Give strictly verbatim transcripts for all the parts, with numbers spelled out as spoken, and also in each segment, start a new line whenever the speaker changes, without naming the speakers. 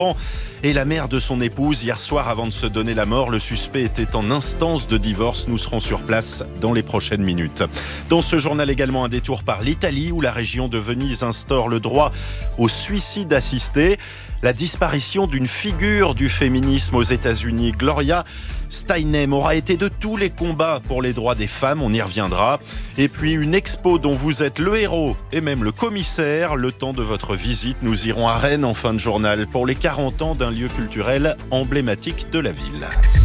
et la mère de son épouse. Hier soir, avant de se donner la mort, le suspect était en instance de divorce. Nous serons sur place dans les prochaines minutes. Dans ce journal également, un détour par l'Italie, où la région de Venise instaure le droit au suicide assisté. La disparition d'une figure du féminisme aux États-Unis, Gloria Steinem, aura été de tous les combats pour les droits des femmes, on y reviendra. Et puis une expo dont vous êtes le héros et même le commissaire. Le temps de votre visite, nous irons à Rennes en fin de journal pour les quarante ans d'un lieu culturel emblématique de la ville.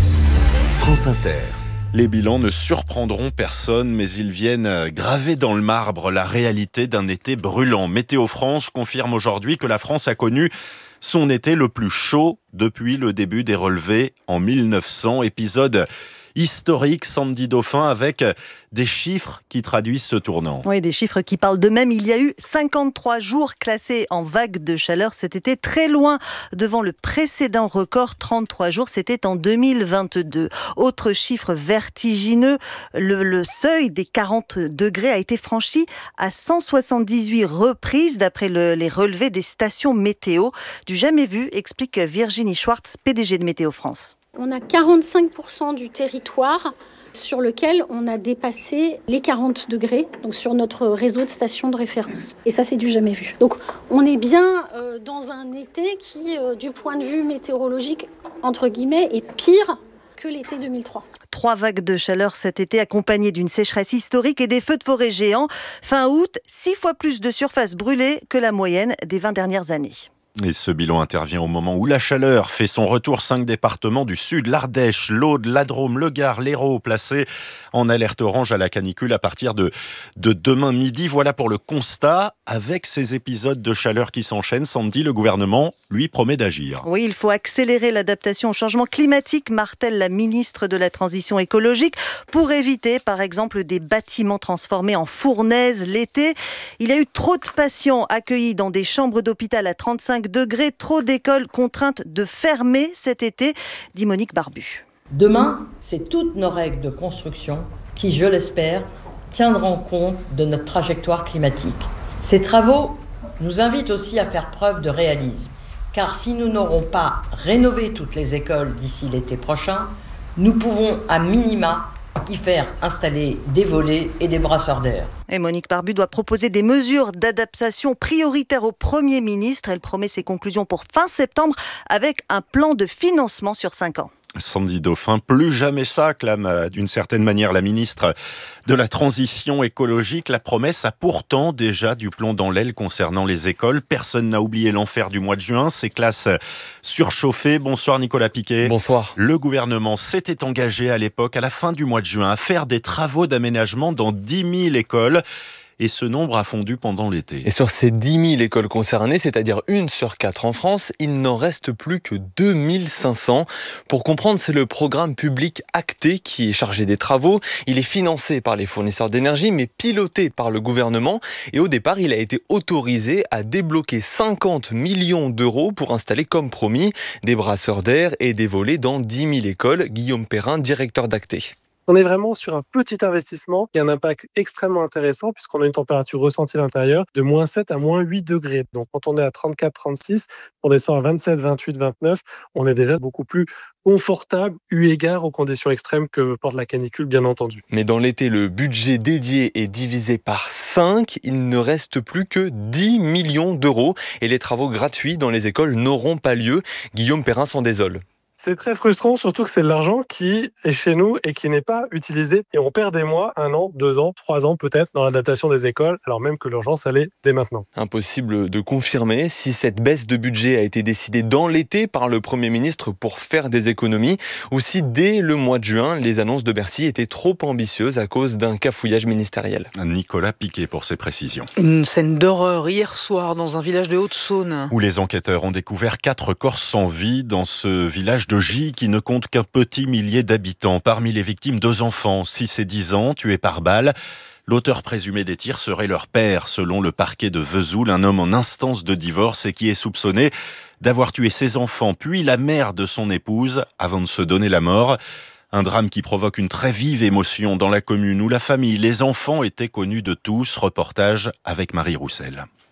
France Inter.
Les bilans ne surprendront personne, mais ils viennent graver dans le marbre la réalité d'un été brûlant. Météo France confirme aujourd'hui que la France a connu son été le plus chaud depuis le début des relevés en mille neuf cents. Épisode historique, Sandy Dauphin, avec des chiffres qui traduisent ce tournant.
Oui, des chiffres qui parlent d'eux-mêmes. Il y a eu cinquante-trois jours classés en vague de chaleur cet été, très loin devant le précédent record, trente-trois jours, c'était en deux mille vingt-deux. Autre chiffre vertigineux, le, le seuil des quarante degrés a été franchi à cent soixante-dix-huit reprises, d'après le, les relevés des stations météo. Du jamais vu, explique Virginie Schwartz, P D G de Météo France.
On a quarante-cinq pour cent du territoire sur lequel on a dépassé les quarante degrés, donc sur notre réseau de stations de référence. Et ça, c'est du jamais vu. Donc, on est bien euh, dans un été qui, euh, du point de vue météorologique, entre guillemets, est pire que l'été deux mille trois.
Trois vagues de chaleur cet été accompagnées d'une sécheresse historique et des feux de forêt géants. Fin août, six fois plus de surface brûlée que la moyenne des vingt dernières années.
Et ce bilan intervient au moment où la chaleur fait son retour. Cinq départements du sud, l'Ardèche, l'Aude, la Drôme, le Gard, l'Hérault, placés en alerte orange à la canicule à partir de, de demain midi. Voilà pour le constat. Avec ces épisodes de chaleur qui s'enchaînent, Sandy, le gouvernement, lui, promet d'agir.
Oui, il faut accélérer l'adaptation au changement climatique, martèle la ministre de la Transition écologique, pour éviter, par exemple, des bâtiments transformés en fournaises l'été. Il y a eu trop de patients accueillis dans des chambres d'hôpital à trente-cinq degrés, trop d'écoles contraintes de fermer cet été, dit Monique Barbu.
Demain, c'est toutes nos règles de construction qui, je l'espère, tiendront compte de notre trajectoire climatique. Ces travaux nous invitent aussi à faire preuve de réalisme, car si nous n'aurons pas rénové toutes les écoles d'ici l'été prochain, nous pouvons à minima y faire installer des volets et des brasseurs d'air.
Et Monique Barbu doit proposer des mesures d'adaptation prioritaires au Premier ministre. Elle promet ses conclusions pour fin septembre avec un plan de financement sur cinq ans.
Sandy Dauphin, plus jamais ça, clame d'une certaine manière la ministre de la Transition écologique. La promesse a pourtant déjà du plomb dans l'aile concernant les écoles. Personne n'a oublié l'enfer du mois de juin, ces classes surchauffées. Bonsoir Nicolas Piquet.
Bonsoir.
Le gouvernement s'était engagé à l'époque, à la fin du mois de juin, à faire des travaux d'aménagement dans dix mille écoles. Et ce nombre a fondu pendant l'été.
Et sur ces dix mille écoles concernées, c'est-à-dire une sur quatre en France, il n'en reste plus que deux mille cinq cents. Pour comprendre, c'est le programme public acté qui est chargé des travaux. Il est financé par les fournisseurs d'énergie, mais piloté par le gouvernement. Et au départ, il a été autorisé à débloquer cinquante millions d'euros pour installer, comme promis, des brasseurs d'air et des volets dans dix mille écoles. Guillaume Perrin, directeur d'Acté.
On est vraiment sur un petit investissement qui a un impact extrêmement intéressant puisqu'on a une température ressentie à l'intérieur de moins sept à moins huit degrés. Donc quand on est à trente-quatre trente-six, on descend à vingt-sept, vingt-huit, vingt-neuf, on est déjà beaucoup plus confortable eu égard aux conditions extrêmes que porte la canicule, bien entendu.
Mais dans l'été, le budget dédié est divisé par cinq. Il ne reste plus que dix millions d'euros et les travaux gratuits dans les écoles n'auront pas lieu. Guillaume Perrin s'en désole.
C'est très frustrant, surtout que c'est de l'argent qui est chez nous et qui n'est pas utilisé. Et on perd des mois, un an, deux ans, trois ans peut-être, dans l'adaptation des écoles, alors même que l'urgence, elle est dès maintenant.
Impossible de confirmer si cette baisse de budget a été décidée dans l'été par le Premier ministre pour faire des économies, ou si dès le mois de juin, les annonces de Bercy étaient trop ambitieuses à cause d'un cafouillage ministériel.
Nicolas Piquet pour ses précisions.
Une scène d'horreur hier soir dans un village de Haute-Saône.
Où les enquêteurs ont découvert quatre corps sans vie dans ce village de Gy qui ne compte qu'un petit millier d'habitants. Parmi les victimes, deux enfants, six et dix ans, tués par balle. L'auteur présumé des tirs serait leur père, selon le parquet de Vesoul, un homme en instance de divorce et qui est soupçonné d'avoir tué ses enfants, puis la mère de son épouse, avant de se donner la mort. Un drame qui provoque une très vive émotion dans la commune où la famille, les enfants étaient connus de tous. Reportage avec Marie Roussel.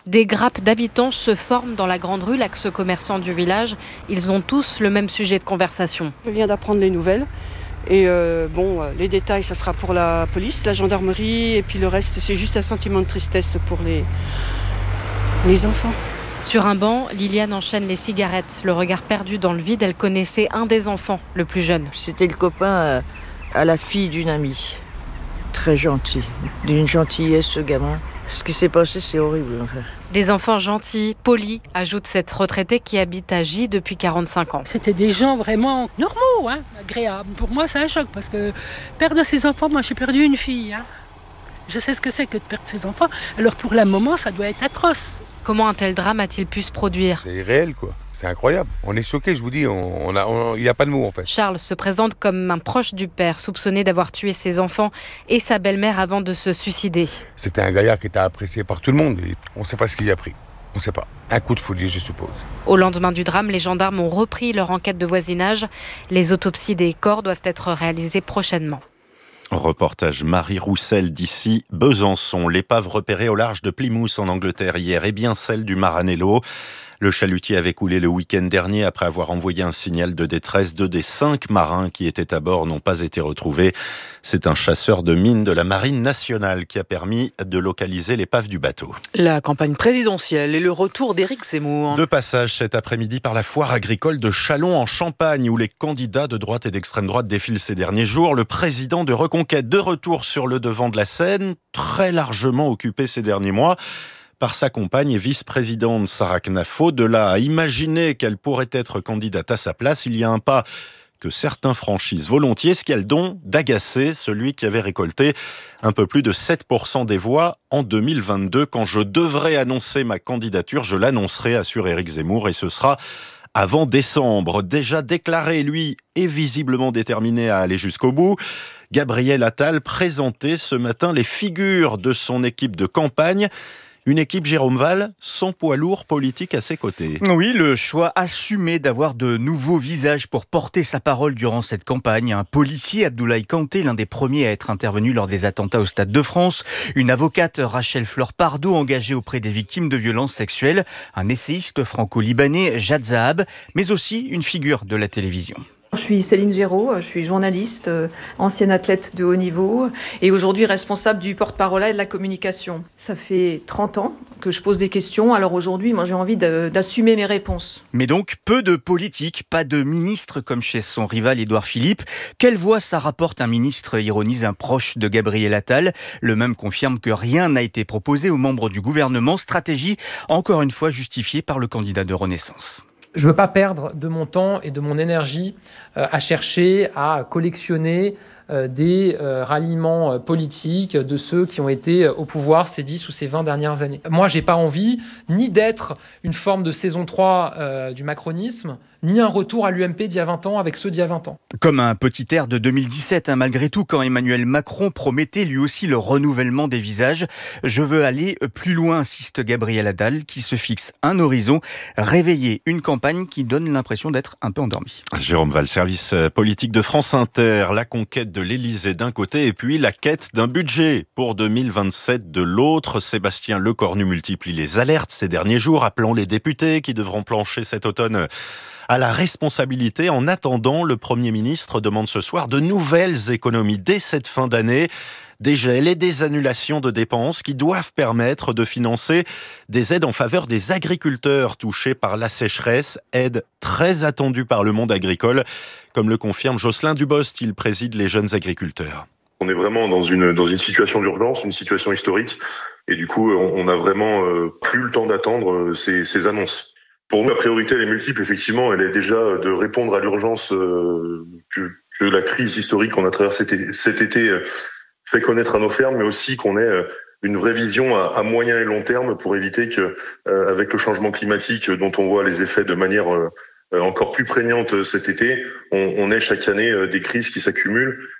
Des grappes d'habitants se forment dans la grande rue, l'axe commerçant du village. Ils ont tous le même sujet de conversation.
Je viens d'apprendre les nouvelles. Et euh, bon, les détails, ça sera pour la police, la gendarmerie. Et puis le reste, c'est juste un sentiment de tristesse pour les, les enfants.
Sur un banc, Liliane enchaîne les cigarettes. Le regard perdu dans le vide, elle connaissait un des enfants, le plus jeune.
C'était le copain à la fille d'une amie. Très gentil. D'une gentillesse, ce gamin. Ce qui s'est passé, c'est horrible, en fait.
Des enfants gentils, polis, ajoute cette retraitée qui habite à J depuis quarante-cinq ans.
C'était des gens vraiment normaux, hein, agréables. Pour moi, c'est un choc parce que perdre ses enfants, moi j'ai perdu une fille. Hein. Je sais ce que c'est que de perdre ses enfants. Alors pour le moment, ça doit être atroce.
Comment un tel drame a-t-il pu se produire ?
C'est réel, quoi. C'est incroyable. On est choqués, je vous dis. Il n'y a, a pas de mots, en fait.
Charles se présente comme un proche du père, soupçonné d'avoir tué ses enfants et sa belle-mère avant de se suicider.
C'était un gaillard qui était apprécié par tout le monde. Et on ne sait pas ce qu'il y a pris. On ne sait pas. Un coup de folie, je suppose.
Au lendemain du drame, les gendarmes ont repris leur enquête de voisinage. Les autopsies des corps doivent être réalisées prochainement.
Reportage Marie Roussel d'ici Besançon. L'épave repérée au large de Plymouth en Angleterre hier est bien celle du Maranello. Le chalutier avait coulé le week-end dernier après avoir envoyé un signal de détresse. Deux des cinq marins qui étaient à bord n'ont pas été retrouvés. C'est un chasseur de mines de la Marine nationale qui a permis de localiser l'épave du bateau.
La campagne présidentielle et le retour d'Éric Zemmour.
De passage cet après-midi par la foire agricole de Châlons en Champagne où les candidats de droite et d'extrême droite défilent ces derniers jours. Le président de Reconquête de retour sur le devant de la scène, très largement occupé ces derniers mois par sa compagne et vice-présidente Sarah Knafo. De là à imaginer qu'elle pourrait être candidate à sa place, il y a un pas que certains franchissent volontiers, ce qui a le don d'agacer celui qui avait récolté un peu plus de sept pour cent des voix en deux mille vingt-deux. Quand je devrais annoncer ma candidature, je l'annoncerai, assure Éric Zemmour, et ce sera avant décembre. Déjà déclaré, lui, et visiblement déterminé à aller jusqu'au bout, Gabriel Attal présentait ce matin les figures de son équipe de campagne. Une équipe, Jérôme Val, sans poids lourd politique à ses côtés.
Oui, le choix assumé d'avoir de nouveaux visages pour porter sa parole durant cette campagne. Un policier, Abdoulaye Kanté, l'un des premiers à être intervenu lors des attentats au Stade de France. Une avocate, Rachel Fleur-Pardo, engagée auprès des victimes de violences sexuelles. Un essayiste franco-libanais, Jad Zahab, mais aussi une figure de la télévision.
Je suis Céline Géraud, je suis journaliste, ancienne athlète de haut niveau et aujourd'hui responsable du porte-parole et de la communication. Ça fait trente ans que je pose des questions, alors aujourd'hui, moi j'ai envie de, d'assumer mes réponses.
Mais donc, peu de politique, pas de ministre comme chez son rival Édouard Philippe. Quelle voix ça rapporte un ministre, ironise un proche de Gabriel Attal. Le même confirme que rien n'a été proposé aux membres du gouvernement. Stratégie, encore une fois, justifiée par le candidat de Renaissance.
Je ne veux pas perdre de mon temps et de mon énergie euh, à chercher à collectionner euh, des euh, ralliements euh, politiques de ceux qui ont été au pouvoir ces dix ou ces vingt dernières années. Moi, je n'ai pas envie ni d'être une forme de saison trois euh, du macronisme, ni un retour à l'U M P d'il y a vingt ans avec ceux d'il y a vingt ans.
Comme un petit air de deux mille dix-sept, hein, malgré tout, quand Emmanuel Macron promettait lui aussi le renouvellement des visages. Je veux aller plus loin, insiste Gabriel Attal, qui se fixe un horizon, réveiller une campagne qui donne l'impression d'être un peu endormie.
Jérôme Val, service politique de France Inter, la conquête de l'Élysée d'un côté et puis la quête d'un budget pour deux mille vingt-sept de l'autre. Sébastien Lecornu multiplie les alertes ces derniers jours, appelant les députés qui devront plancher cet automne à la responsabilité. En attendant, le Premier ministre demande ce soir de nouvelles économies dès cette fin d'année. Des gels et des annulations de dépenses qui doivent permettre de financer des aides en faveur des agriculteurs touchés par la sécheresse, aides très attendues par le monde agricole, comme le confirme Jocelyn Dubost, il préside les jeunes agriculteurs.
On est vraiment dans une dans une situation d'urgence, une situation historique, et du coup, on n'a vraiment euh, plus le temps d'attendre ces, ces annonces. Pour nous, la priorité, elle est multiple, effectivement. Elle est déjà de répondre à l'urgence euh, que, que la crise historique qu'on a traversée cet été euh, fait connaître à nos fermes, mais aussi qu'on ait euh, une vraie vision à, à moyen et long terme pour éviter que, euh, avec le changement climatique dont on voit les effets de manière euh, encore plus prégnante cet été, on, on ait chaque année euh, des crises qui s'accumulent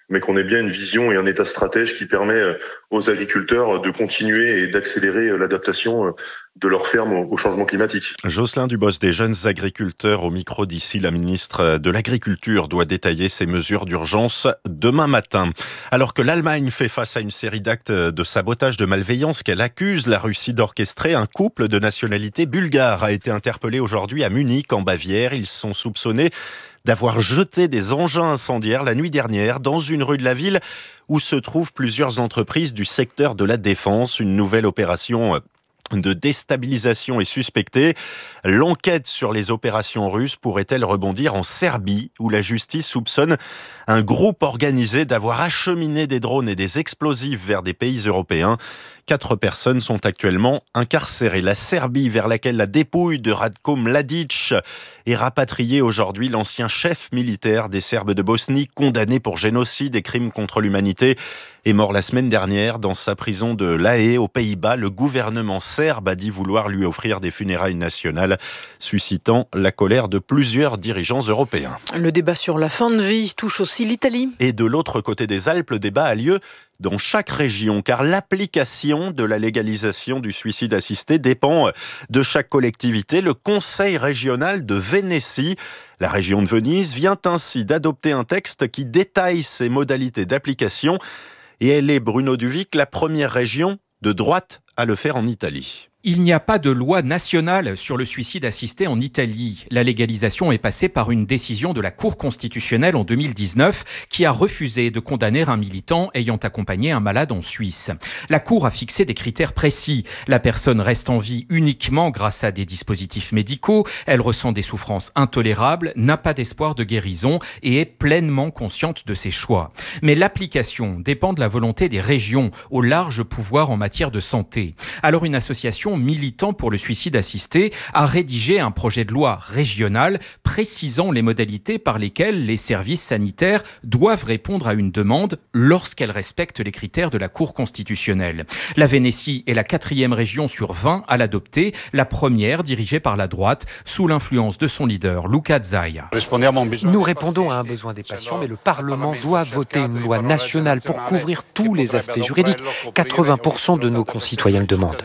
mais qu'on ait bien une vision et un état stratège qui permet aux agriculteurs de continuer et d'accélérer l'adaptation de leur ferme au changement climatique.
Jocelyn Dubos, des jeunes agriculteurs au micro d'ici, la ministre de l'Agriculture doit détailler ses mesures d'urgence demain matin. Alors que l'Allemagne fait face à une série d'actes de sabotage, de malveillance qu'elle accuse la Russie d'orchestrer, un couple de nationalité bulgare a été interpellé aujourd'hui à Munich, en Bavière. Ils sont soupçonnés d'avoir jeté des engins incendiaires la nuit dernière dans une rue de la ville où se trouvent plusieurs entreprises du secteur de la défense. Une nouvelle opération de déstabilisation est suspectée. L'enquête sur les opérations russes pourrait-elle rebondir en Serbie, où la justice soupçonne un groupe organisé d'avoir acheminé des drones et des explosifs vers des pays européens. Quatre personnes sont actuellement incarcérées. La Serbie, vers laquelle la dépouille de Ratko Mladic est rapatriée aujourd'hui, l'ancien chef militaire des Serbes de Bosnie, condamné pour génocide et crimes contre l'humanité, est mort la semaine dernière dans sa prison de La Haye, aux Pays-Bas. Le gouvernement serbe a dit vouloir lui offrir des funérailles nationales, suscitant la colère de plusieurs dirigeants européens.
Le débat sur la fin de vie touche aussi l'Italie.
Et de l'autre côté des Alpes, le débat a lieu dans chaque région, car l'application de la légalisation du suicide assisté dépend de chaque collectivité. Le Conseil régional de Vénétie, la région de Venise, vient ainsi d'adopter un texte qui détaille ses modalités d'application, et elle est, Bruno Duvic, la première région de droite à le faire en Italie.
Il n'y a pas de loi nationale sur le suicide assisté en Italie. La légalisation est passée par une décision de la Cour constitutionnelle en deux mille dix-neuf qui a refusé de condamner un militant ayant accompagné un malade en Suisse. La Cour a fixé des critères précis. La personne reste en vie uniquement grâce à des dispositifs médicaux, elle ressent des souffrances intolérables, n'a pas d'espoir de guérison et est pleinement consciente de ses choix. Mais l'application dépend de la volonté des régions au large pouvoir en matière de santé. Alors une association militant pour le suicide assisté a rédigé un projet de loi régional précisant les modalités par lesquelles les services sanitaires doivent répondre à une demande lorsqu'elle respecte les critères de la Cour constitutionnelle. La Vénétie est la quatrième région sur vingt à l'adopter, la première dirigée par la droite sous l'influence de son leader Luca Zaia.
Nous répondons à un besoin des patients, mais le Parlement doit voter une loi nationale pour couvrir tous les aspects juridiques. quatre-vingts pour cent de nos concitoyens le demandent.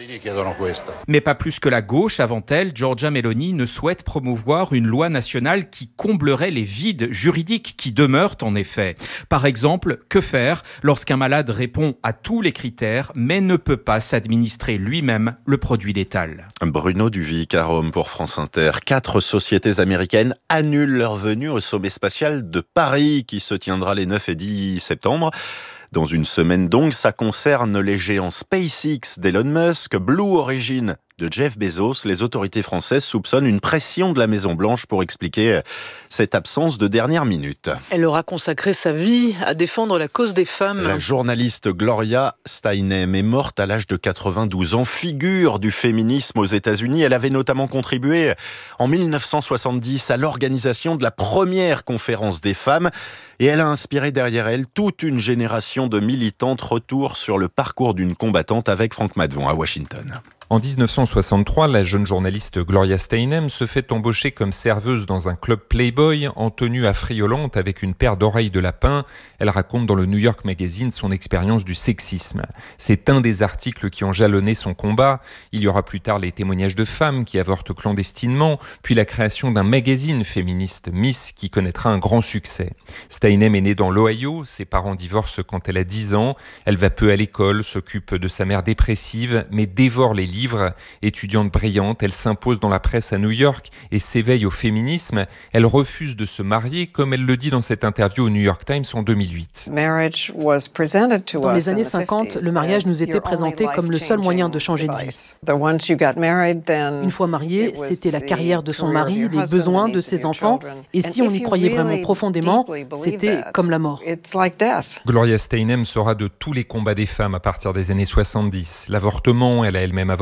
Mais pas plus que la gauche, avant elle, Giorgia Meloni ne souhaite promouvoir une loi nationale qui comblerait les vides juridiques qui demeurent en effet. Par exemple, que faire lorsqu'un malade répond à tous les critères mais ne peut pas s'administrer lui-même le produit létal?
Bruno Duvic à Rome pour France Inter. Quatre sociétés américaines annulent leur venue au sommet spatial de Paris qui se tiendra les neuf et dix septembre. Dans une semaine donc, ça concerne les géants SpaceX d'Elon Musk, Blue Origin de Jeff Bezos. Les autorités françaises soupçonnent une pression de la Maison-Blanche pour expliquer cette absence de dernière minute.
Elle aura consacré sa vie à défendre la cause des femmes.
La journaliste Gloria Steinem est morte à l'âge de quatre-vingt-douze ans, figure du féminisme aux États-Unis. Elle avait notamment contribué en mille neuf cent soixante-dix à l'organisation de la première conférence des femmes. Et elle a inspiré derrière elle toute une génération de militantes. Retour sur le parcours d'une combattante avec Franck Madvon à Washington.
En dix-neuf cent soixante-trois, la jeune journaliste Gloria Steinem se fait embaucher comme serveuse dans un club Playboy en tenue affriolante avec une paire d'oreilles de lapin. Elle raconte dans le New York Magazine son expérience du sexisme. C'est un des articles qui ont jalonné son combat. Il y aura plus tard les témoignages de femmes qui avortent clandestinement, puis la création d'un magazine féministe, Miss, qui connaîtra un grand succès. Steinem est née dans l'Ohio, ses parents divorcent quand elle a dix ans. Elle va peu à l'école, s'occupe de sa mère dépressive, mais dévore les livres. Étudiante brillante, elle s'impose dans la presse à New York et s'éveille au féminisme. Elle refuse de se marier, comme elle le dit dans cette interview au New York Times en deux mille huit.
Dans les années cinquante, le mariage nous était présenté comme le seul moyen de changer de vie. Une fois marié, c'était la carrière de son mari, les besoins de ses enfants, et si on y croyait vraiment profondément, c'était comme la mort.
Gloria Steinem saura de tous les combats des femmes à partir des années soixante-dix. L'avortement, elle a elle-même avorté.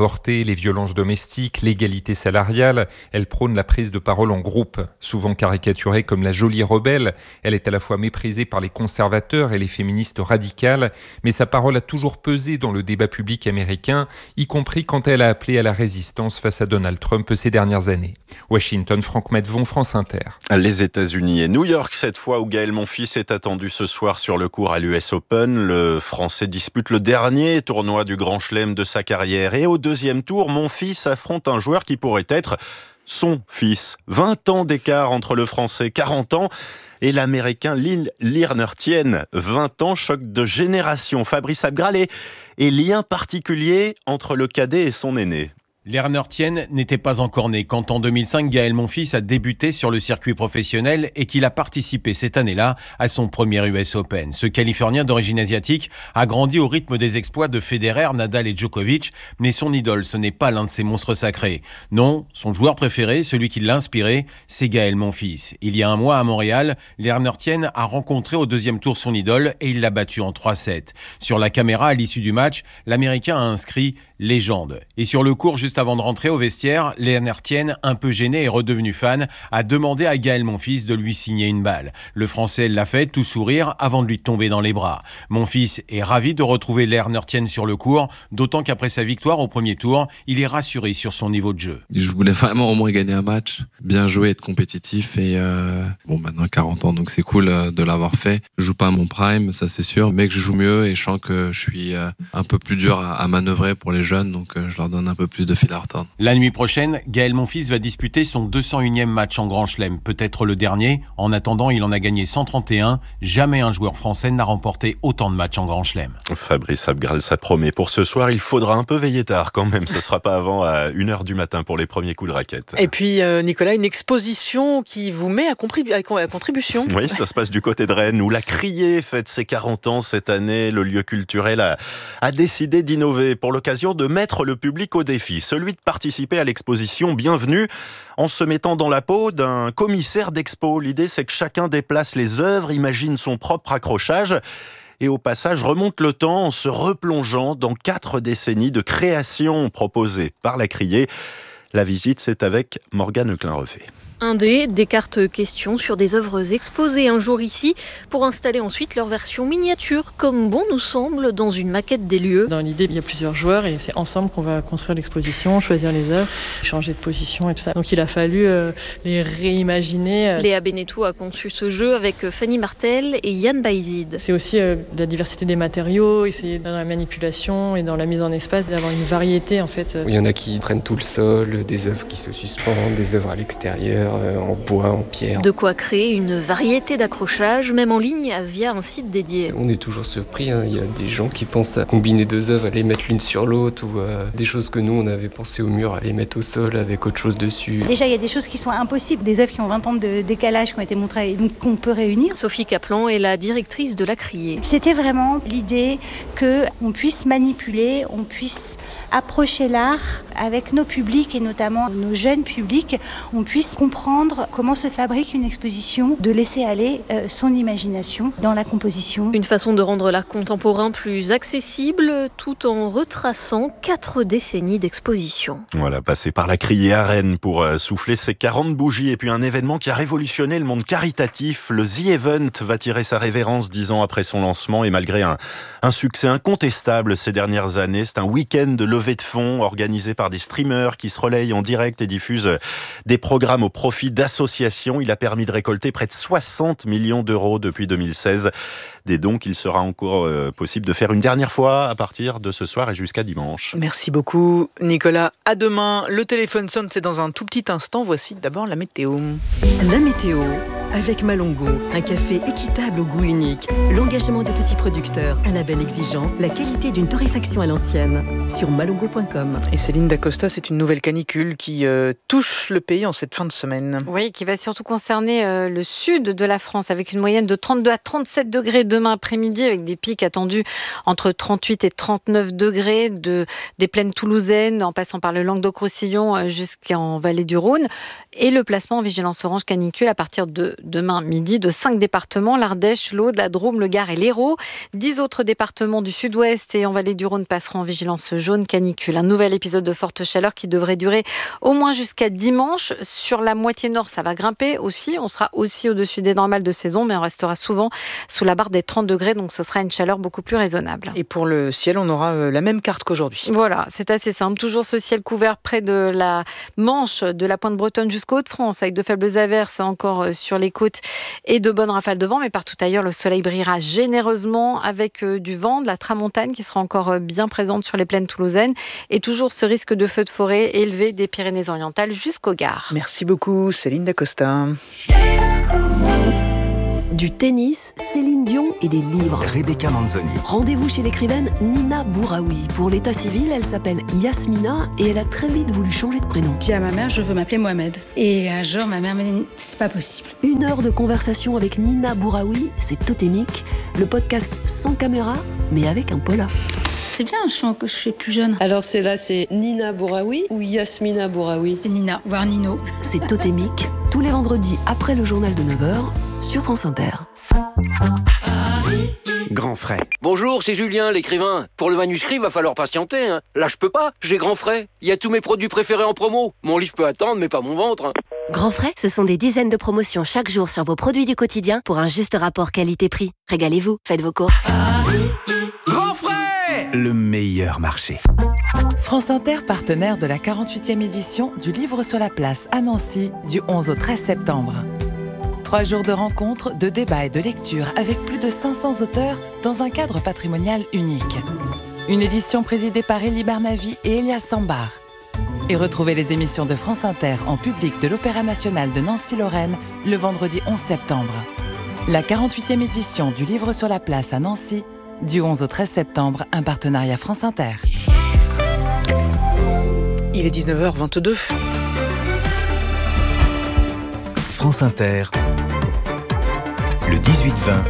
avorter, les violences domestiques, l'égalité salariale. Elle prône la prise de parole en groupe. Souvent caricaturée comme la jolie rebelle, elle est à la fois méprisée par les conservateurs et les féministes radicales, mais sa parole a toujours pesé dans le débat public américain, y compris quand elle a appelé à la résistance face à Donald Trump ces dernières années. Washington, Franck Medvon, France Inter.
Les États-Unis et New York, cette fois où Gaël Monfils est attendu ce soir sur le court à l'U S Open. Le Français dispute le dernier tournoi du Grand Chelem de sa carrière. Et au deuxième tour, Monfils affronte un joueur qui pourrait être son fils. vingt ans d'écart entre le Français, quarante ans, et l'Américain Lil Lier-Nertjen, vingt ans, choc de génération. Fabrice Abgral et, et lien particulier entre le cadet et son aîné.
Lier-Nertjen n'était pas encore né quand en deux mille cinq, Gaël Monfils a débuté sur le circuit professionnel et qu'il a participé cette année-là à son premier U S Open. Ce Californien d'origine asiatique a grandi au rythme des exploits de Federer, Nadal et Djokovic, mais son idole, ce n'est pas l'un de ces monstres sacrés. Non, son joueur préféré, celui qui l'a inspiré, c'est Gaël Monfils. Il y a un mois à Montréal, Lier-Nertjen a rencontré au deuxième tour son idole et il l'a battu en trois sept. Sur la caméra, à l'issue du match, l'Américain a inscrit « Légende ». Et sur le court, juste avant de rentrer au vestiaire, Lier-Nertjen, un peu gêné et redevenu fan, a demandé à Gaël Monfils de lui signer une balle. Le Français l'a fait, tout sourire, avant de lui tomber dans les bras. Monfils est ravi de retrouver Lier-Nertjen sur le court, d'autant qu'après sa victoire au premier tour, il est rassuré sur son niveau de jeu.
Je voulais vraiment au moins gagner un match, bien jouer, être compétitif et euh, bon maintenant quarante ans, donc c'est cool de l'avoir fait. Je joue pas à mon prime, ça c'est sûr, mais que je joue mieux et je sens que je suis euh, un peu plus dur à, à manœuvrer pour les jeunes, donc euh, je leur donne un peu plus de fil à retordre.
La nuit prochaine, Gaël Monfils va disputer son deux cent unième match en Grand Chelem, peut-être le dernier. En attendant, il en a gagné cent trente et un. Jamais un joueur français n'a remporté autant de matchs en Grand Chelem.
Fabrice Abgral, ça promet. Pour ce soir, il faudra un peu veiller tard quand même. Ce ne sera pas avant à une heure du matin pour les premiers coups de raquette.
Et puis, euh, Nicolas, une exposition qui vous met à, contribu- à contribution.
Oui, ça se passe du côté de Rennes, où la Criée fête ses quarante ans cette année. Le lieu culturel a, a décidé d'innover pour l'occasion de mettre le public au défi. Celui de participer à l'exposition Bienvenue en se mettant dans la peau d'un commissaire d'expo. L'idée, c'est que chacun déplace les œuvres, imagine son propre accrochage et au passage remonte le temps en se replongeant dans quatre décennies de création proposées par la Criée. La visite, c'est avec Morgane Klein-Refait.
Un dé, des cartes questions sur des œuvres exposées un jour ici pour installer ensuite leur version miniature, comme bon nous semble, dans une maquette des lieux.
Dans l'idée, il y a plusieurs joueurs et c'est ensemble qu'on va construire l'exposition, choisir les œuvres, changer de position et tout ça. Donc il a fallu euh, les réimaginer.
Léa Benetou a conçu ce jeu avec Fanny Martel et Yann Baïzid.
C'est aussi euh, la diversité des matériaux, essayer dans la manipulation et dans la mise en espace d'avoir une variété en fait.
Il y en a qui prennent tout le sol, des œuvres qui se suspendent, des œuvres à l'extérieur, en bois, en pierre.
De quoi créer une variété d'accrochages, même en ligne, via un site dédié.
On est toujours surpris, hein. Il y a des gens qui pensent à combiner deux œuvres, à les mettre l'une sur l'autre, ou euh, des choses que nous, on avait pensé au mur, à les mettre au sol avec autre chose dessus.
Déjà, il y a des choses qui sont impossibles, des œuvres qui ont vingt ans de décalage, qui ont été montrées, et donc qu'on peut réunir.
Sophie Kaplan est la directrice de la Criée.
C'était vraiment l'idée qu'on puisse manipuler, on puisse approcher l'art avec nos publics, et notamment nos jeunes publics, on puisse comprendre comment se fabrique une exposition, de laisser aller euh, son imagination dans la composition.
Une façon de rendre l'art contemporain plus accessible tout en retraçant quatre décennies d'exposition.
Voilà, passé par la Criée à Rennes pour euh, souffler ses quarante bougies et puis un événement qui a révolutionné le monde caritatif. Le The Event va tirer sa révérence dix ans après son lancement et malgré un, un succès incontestable ces dernières années, c'est un week-end de levée de fonds organisé par des streamers qui se relayent en direct et diffusent des programmes au profit d'associations. Il a permis de récolter près de soixante millions d'euros depuis deux mille seize. Des dons qu'il sera encore euh, possible de faire une dernière fois à partir de ce soir et jusqu'à dimanche.
Merci beaucoup Nicolas. À demain. Le téléphone sonne, c'est dans un tout petit instant. Voici d'abord la météo.
La météo avec Malongo, un café équitable au goût unique, l'engagement de petits producteurs, un label exigeant, la qualité d'une torréfaction à l'ancienne. Sur malongo point com.
Et Céline Dacosta, c'est une nouvelle canicule qui euh, touche le pays en cette fin de semaine.
Oui, qui va surtout concerner euh, le sud de la France avec une moyenne de trente-deux à trente-sept degrés demain après-midi avec des pics attendus entre trente-huit et trente-neuf degrés de, des plaines toulousaines en passant par le Languedoc-Roussillon jusqu'en vallée du Rhône et le placement en vigilance orange canicule à partir de demain midi de cinq départements, l'Ardèche, l'Aude, la Drôme, le Gard et l'Hérault. Dix autres départements du sud-ouest et en vallée du Rhône passeront en vigilance jaune canicule. Un nouvel épisode de forte chaleur qui devrait durer au moins jusqu'à dimanche. Sur la moitié nord, ça va grimper aussi. On sera aussi au-dessus des normales de saison, mais on restera souvent sous la barre des trente degrés, donc ce sera une chaleur beaucoup plus raisonnable.
Et pour le ciel, on aura la même carte qu'aujourd'hui.
Voilà, c'est assez simple. Toujours ce ciel couvert près de la Manche, de la pointe bretonne jusqu'au Hauts-de-France, avec de faibles averses encore sur les côtes et de bonnes rafales de vent, mais partout ailleurs, le soleil brillera généreusement avec du vent, de la tramontane qui sera encore bien présente sur les plaines toulousaines et toujours ce risque de feux de forêt élevé des Pyrénées-Orientales jusqu'au Gard.
Merci beaucoup, Céline Dacosta.
Du tennis, Céline Dion et des livres.
Rebecca Manzoni.
Rendez-vous chez l'écrivaine Nina Bouraoui. Pour l'état civil, elle s'appelle Yasmina et elle a très vite voulu changer de prénom.
J'ai dit à ma mère, je veux m'appeler Mohamed. Et un jour, ma mère m'a dit, c'est pas possible.
Une heure de conversation avec Nina Bouraoui, c'est totémique. Le podcast sans caméra, mais avec un pola.
C'est bien un chant que je suis plus jeune.
Alors c'est là, c'est Nina Bouraoui ou Yasmina Bouraoui?
C'est Nina, voire Nino.
C'est totémique, tous les vendredis après le journal de neuf heures, sur France Inter.
Grand frais. Bonjour, c'est Julien, l'écrivain. Pour le manuscrit, il va falloir patienter. Hein. Là, je peux pas, j'ai grand frais. Il y a tous mes produits préférés en promo. Mon livre peut attendre, mais pas mon ventre. Hein.
Grand frais, ce sont des dizaines de promotions chaque jour sur vos produits du quotidien pour un juste rapport qualité-prix. Régalez-vous, faites vos courses.
Grand frais,
le meilleur marché.
France Inter, partenaire de la quarante-huitième édition du Livre sur la place à Nancy du onze au treize septembre. Trois jours de rencontres, de débats et de lecture avec plus de cinq cents auteurs dans un cadre patrimonial unique. Une édition présidée par Elie Barnavi et Elias Sambar. Et retrouvez les émissions de France Inter en public de l'Opéra National de Nancy-Lorraine le vendredi onze septembre. La quarante-huitième édition du Livre sur la place à Nancy du onze au treize septembre, un partenariat France Inter.
Il est dix-neuf heures vingt-deux.
France Inter, le dix-huit vingt,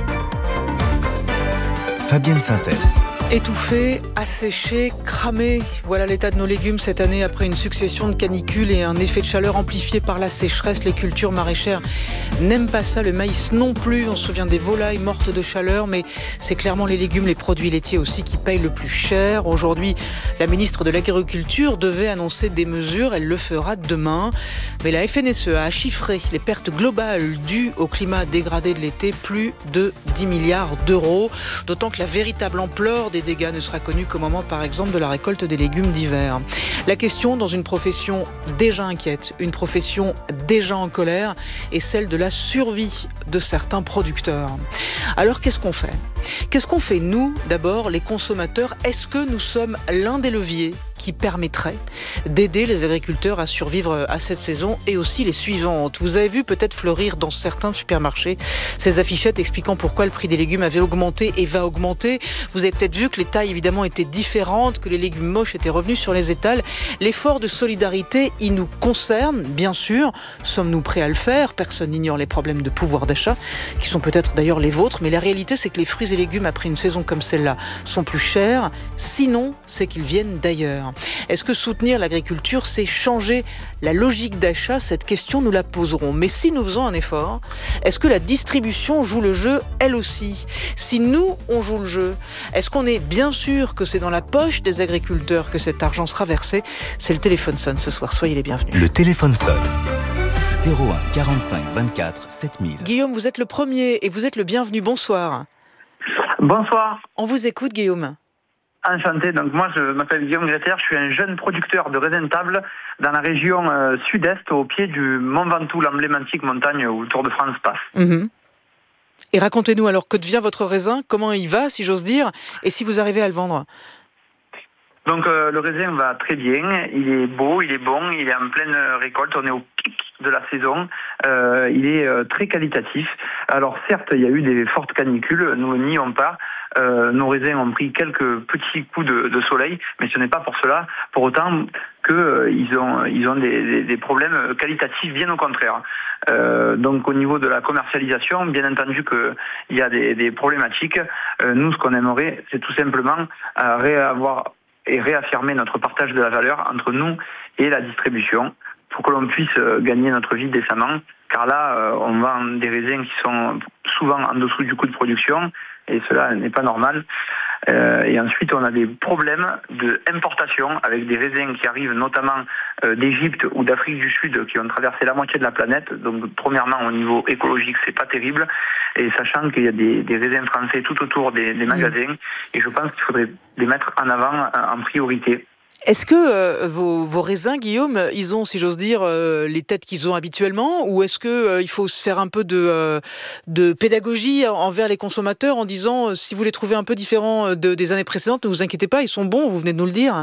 Fabienne Synthèse.
Étouffé, asséché, cramé, voilà l'état de nos légumes cette année après une succession de canicules et un effet de chaleur amplifié par la sécheresse. Les cultures maraîchères n'aiment pas ça, le maïs non plus. On se souvient des volailles mortes de chaleur, mais c'est clairement les légumes, les produits laitiers aussi qui payent le plus cher. Aujourd'hui, la ministre de l'Agriculture devait annoncer des mesures, elle le fera demain. Mais la F N S E a chiffré les pertes globales dues au climat dégradé de l'été, plus de dix milliards d'euros. D'autant que la véritable ampleur des dégâts ne sera connue qu'au moment, par exemple, de la récolte des légumes d'hiver. La question, dans une profession déjà inquiète, une profession déjà en colère, est celle de la survie de certains producteurs. Alors, qu'est-ce qu'on fait ? Qu'est-ce qu'on fait, nous, d'abord, les consommateurs ? Est-ce que nous sommes l'un des leviers qui permettrait d'aider les agriculteurs à survivre à cette saison et aussi les suivantes ? Vous avez vu peut-être fleurir dans certains supermarchés ces affichettes expliquant pourquoi le prix des légumes avait augmenté et va augmenter. Vous avez peut-être vu que les tailles évidemment étaient différentes, que les légumes moches étaient revenus sur les étals. L'effort de solidarité, il nous concerne, bien sûr. Sommes-nous prêts à le faire ? Personne n'ignore les problèmes de pouvoir d'achat, qui sont peut-être d'ailleurs les vôtres, mais la réalité c'est que les fruits et légumes après une saison comme celle-là sont plus chers. Sinon, c'est qu'ils viennent d'ailleurs. Est-ce que soutenir l'agriculture, c'est changer la logique d'achat ? Cette question, nous la poserons. Mais si nous faisons un effort, est-ce que la distribution joue le jeu, elle aussi ? Si nous, on joue le jeu, est-ce qu'on est bien sûr que c'est dans la poche des agriculteurs que cet argent sera versé ? C'est le téléphone sonne ce soir, soyez les bienvenus.
Le téléphone sonne. zéro un quarante-cinq vingt-quatre sept mille.
Guillaume, vous êtes le premier et vous êtes le bienvenu. Bonsoir.
Bonsoir.
On vous écoute, Guillaume.
Enchanté, donc moi je m'appelle Guillaume Greter, je suis un jeune producteur de raisins tables dans la région euh, sud-est, au pied du Mont Ventoux, l'emblématique montagne où le Tour de France passe.
Mmh. Et racontez-nous alors, que devient votre raisin ? Comment il va, si j'ose dire ? Et si vous arrivez à le vendre ?
Donc euh, le raisin va très bien, il est beau, il est bon, il est en pleine récolte, on est au pic de la saison, euh, il est euh, très qualitatif. Alors certes, il y a eu des fortes canicules, nous ne nions pas, euh, nos raisins ont pris quelques petits coups de, de soleil, mais ce n'est pas pour cela, pour autant qu'ils euh, ont, ils ont des, des, des problèmes qualitatifs, bien au contraire. Euh, donc au niveau de la commercialisation, bien entendu qu'il y a des, des problématiques. Euh, nous, ce qu'on aimerait, c'est tout simplement euh, réavoir et réaffirmer notre partage de la valeur entre nous et la distribution pour que l'on puisse gagner notre vie décemment car là, euh, on vend des raisins qui sont souvent en dessous du coût de production, et cela n'est pas normal. Euh, et ensuite, on a des problèmes d'importation avec des raisins qui arrivent notamment euh, d'Égypte ou d'Afrique du Sud, qui ont traversé la moitié de la planète. Donc, premièrement, au niveau écologique, c'est pas terrible. Et sachant qu'il y a des, des raisins français tout autour des, des magasins, et je pense qu'il faudrait les mettre en avant en priorité.
Est-ce que euh, vos, vos raisins, Guillaume, ils ont, si j'ose dire, euh, les têtes qu'ils ont habituellement, ou est-ce que euh, il faut se faire un peu de, euh, de pédagogie envers les consommateurs en disant euh, si vous les trouvez un peu différents de, des années précédentes, ne vous inquiétez pas, ils sont bons, vous venez de nous le dire.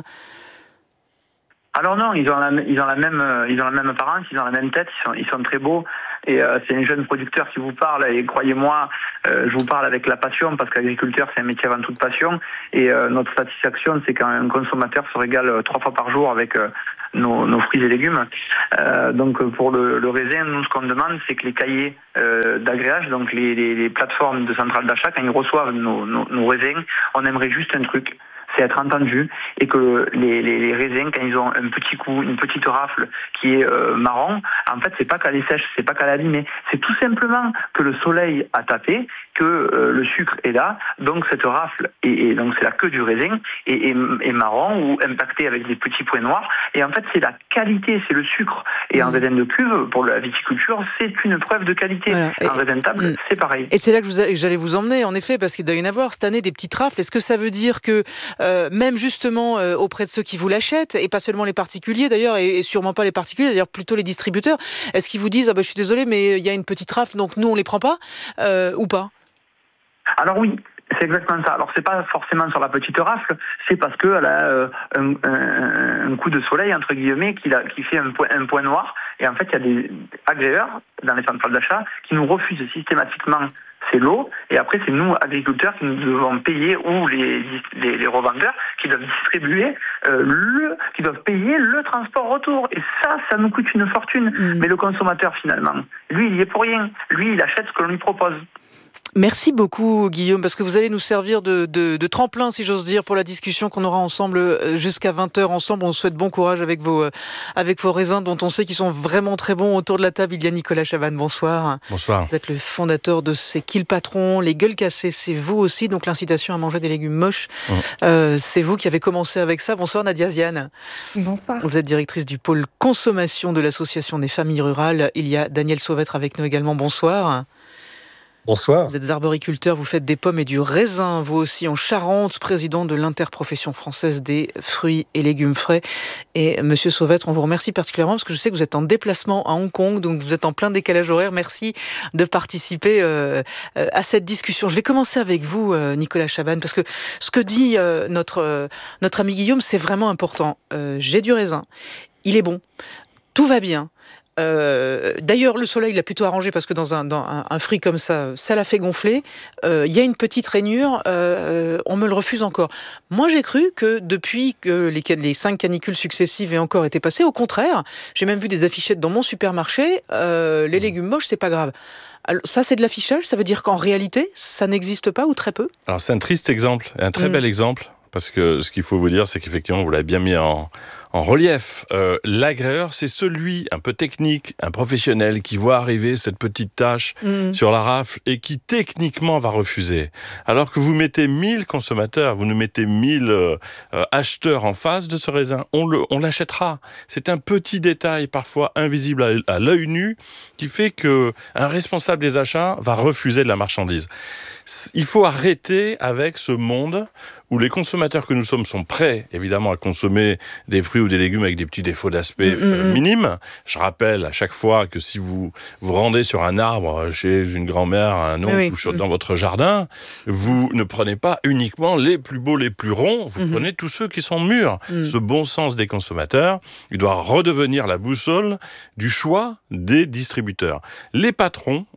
Alors non, ils ont la, ils ont la même, ils ont la même apparence, ils ont la même tête, ils sont, ils sont très beaux. Et euh, c'est un jeune producteur qui vous parle. Et croyez-moi, euh, je vous parle avec la passion, parce qu'agriculteur, c'est un métier avant toute passion. Et euh, notre satisfaction, c'est quand un consommateur se régale euh, trois fois par jour avec euh, nos, nos fruits et légumes. Euh, donc pour le, le raisin, nous, ce qu'on demande, c'est que les cahiers euh, d'agréage, donc les, les, les plateformes de centrale d'achat, quand ils reçoivent nos, nos, nos raisins, on aimerait juste un truc. C'est être entendu, et que les, les, les raisins, quand ils ont un petit coup, une petite rafle qui est euh, marron, en fait, c'est pas qu'elle est sèche, c'est pas qu'elle est abîmée, c'est tout simplement que le soleil a tapé, que euh, le sucre est là, donc cette rafle, et, et donc c'est la queue du raisin, est, est, est marron ou impacté avec des petits points noirs, et en fait, c'est la qualité, c'est le sucre. Et mmh. en raisin de cuve, pour la viticulture, c'est une preuve de qualité. Voilà. En raisin de table, mmh. c'est pareil.
Et c'est là que je vous, j'allais vous emmener, en effet, parce qu'il doit y en avoir cette année des petites rafles. Est-ce que ça veut dire que Euh, même justement euh, auprès de ceux qui vous l'achètent, et pas seulement les particuliers d'ailleurs, et, et sûrement pas les particuliers, d'ailleurs plutôt les distributeurs, est-ce qu'ils vous disent ah ben, je suis désolé mais il y a une petite rafle donc nous on les prend pas euh, ou pas?
Alors oui, c'est exactement ça. Alors c'est pas forcément sur la petite rafle, c'est parce qu'elle a euh, un, un, un coup de soleil entre guillemets qui, a, qui fait un point, un point noir, et en fait il y a des agréeurs dans les centrales d'achat qui nous refusent systématiquement ces lots, et après c'est nous agriculteurs qui nous devons payer, ou les, les, les revendeurs qui doivent distribuer euh, le, qui doivent payer le transport retour, et ça, ça nous coûte une fortune. Mmh. Mais le consommateur finalement, lui il y est pour rien, lui il achète ce que l'on lui propose.
Merci beaucoup Guillaume, parce que vous allez nous servir de, de, de tremplin, si j'ose dire, pour la discussion qu'on aura ensemble jusqu'à vingt heures ensemble. On vous souhaite bon courage avec vos, avec vos raisins dont on sait qu'ils sont vraiment très bons. Autour de la table, il y a Nicolas Chavannes, bonsoir.
Bonsoir.
Vous êtes le fondateur de C'est qui le patron? Les gueules cassées, c'est vous aussi, donc l'incitation à manger des légumes moches, mmh. euh, c'est vous qui avez commencé avec ça. Bonsoir Nadia Ziane.
Bonsoir.
Vous êtes directrice du pôle consommation de l'association des familles rurales. Il y a Daniel Sauvêtre avec nous également, bonsoir.
Bonsoir.
Vous êtes arboriculteur, vous faites des pommes et du raisin, vous aussi en Charente, président de l'interprofession française des fruits et légumes frais. Et Monsieur Sauvêtre, on vous remercie particulièrement parce que je sais que vous êtes en déplacement à Hong Kong, donc vous êtes en plein décalage horaire. Merci de participer euh, à cette discussion. Je vais commencer avec vous, euh, Nicolas Chavannes, parce que ce que dit euh, notre, euh, notre ami Guillaume, c'est vraiment important. Euh, j'ai du raisin, il est bon, tout va bien. Euh, d'ailleurs, le soleil l'a plutôt arrangé parce que dans un, dans un, un fruit comme ça, ça l'a fait gonfler. Il euh, y a une petite rainure, euh, on me le refuse encore. Moi, j'ai cru que depuis que les, les cinq canicules successives aient encore été passées, au contraire, j'ai même vu des affichettes dans mon supermarché, euh, les légumes moches, c'est pas grave. Alors, ça, c'est de l'affichage, ça veut dire qu'en réalité, ça n'existe pas ou très peu?
Alors, c'est un triste exemple, un très mmh. bel exemple, parce que ce qu'il faut vous dire, c'est qu'effectivement, vous l'avez bien mis en... En relief, euh, l'agréeur, c'est celui un peu technique, un professionnel qui voit arriver cette petite tache mmh. sur la rafle et qui techniquement va refuser. Alors que vous mettez mille consommateurs, vous nous mettez mille euh, acheteurs en face de ce raisin, on, le, on l'achètera. C'est un petit détail parfois invisible à, à l'œil nu qui fait qu'un responsable des achats va refuser de la marchandise. Il faut arrêter avec ce monde où les consommateurs que nous sommes sont prêts, évidemment, à consommer des fruits ou des légumes avec des petits défauts d'aspect mmh, euh, minimes. Je rappelle à chaque fois que si vous vous rendez sur un arbre chez une grand-mère, un oncle oui. ou sur, dans votre jardin, vous ne prenez pas uniquement les plus beaux, les plus ronds, vous mmh. prenez tous ceux qui sont mûrs. Mmh. Ce bon sens des consommateurs, il doit redevenir la boussole du choix des distributeurs. Les patrons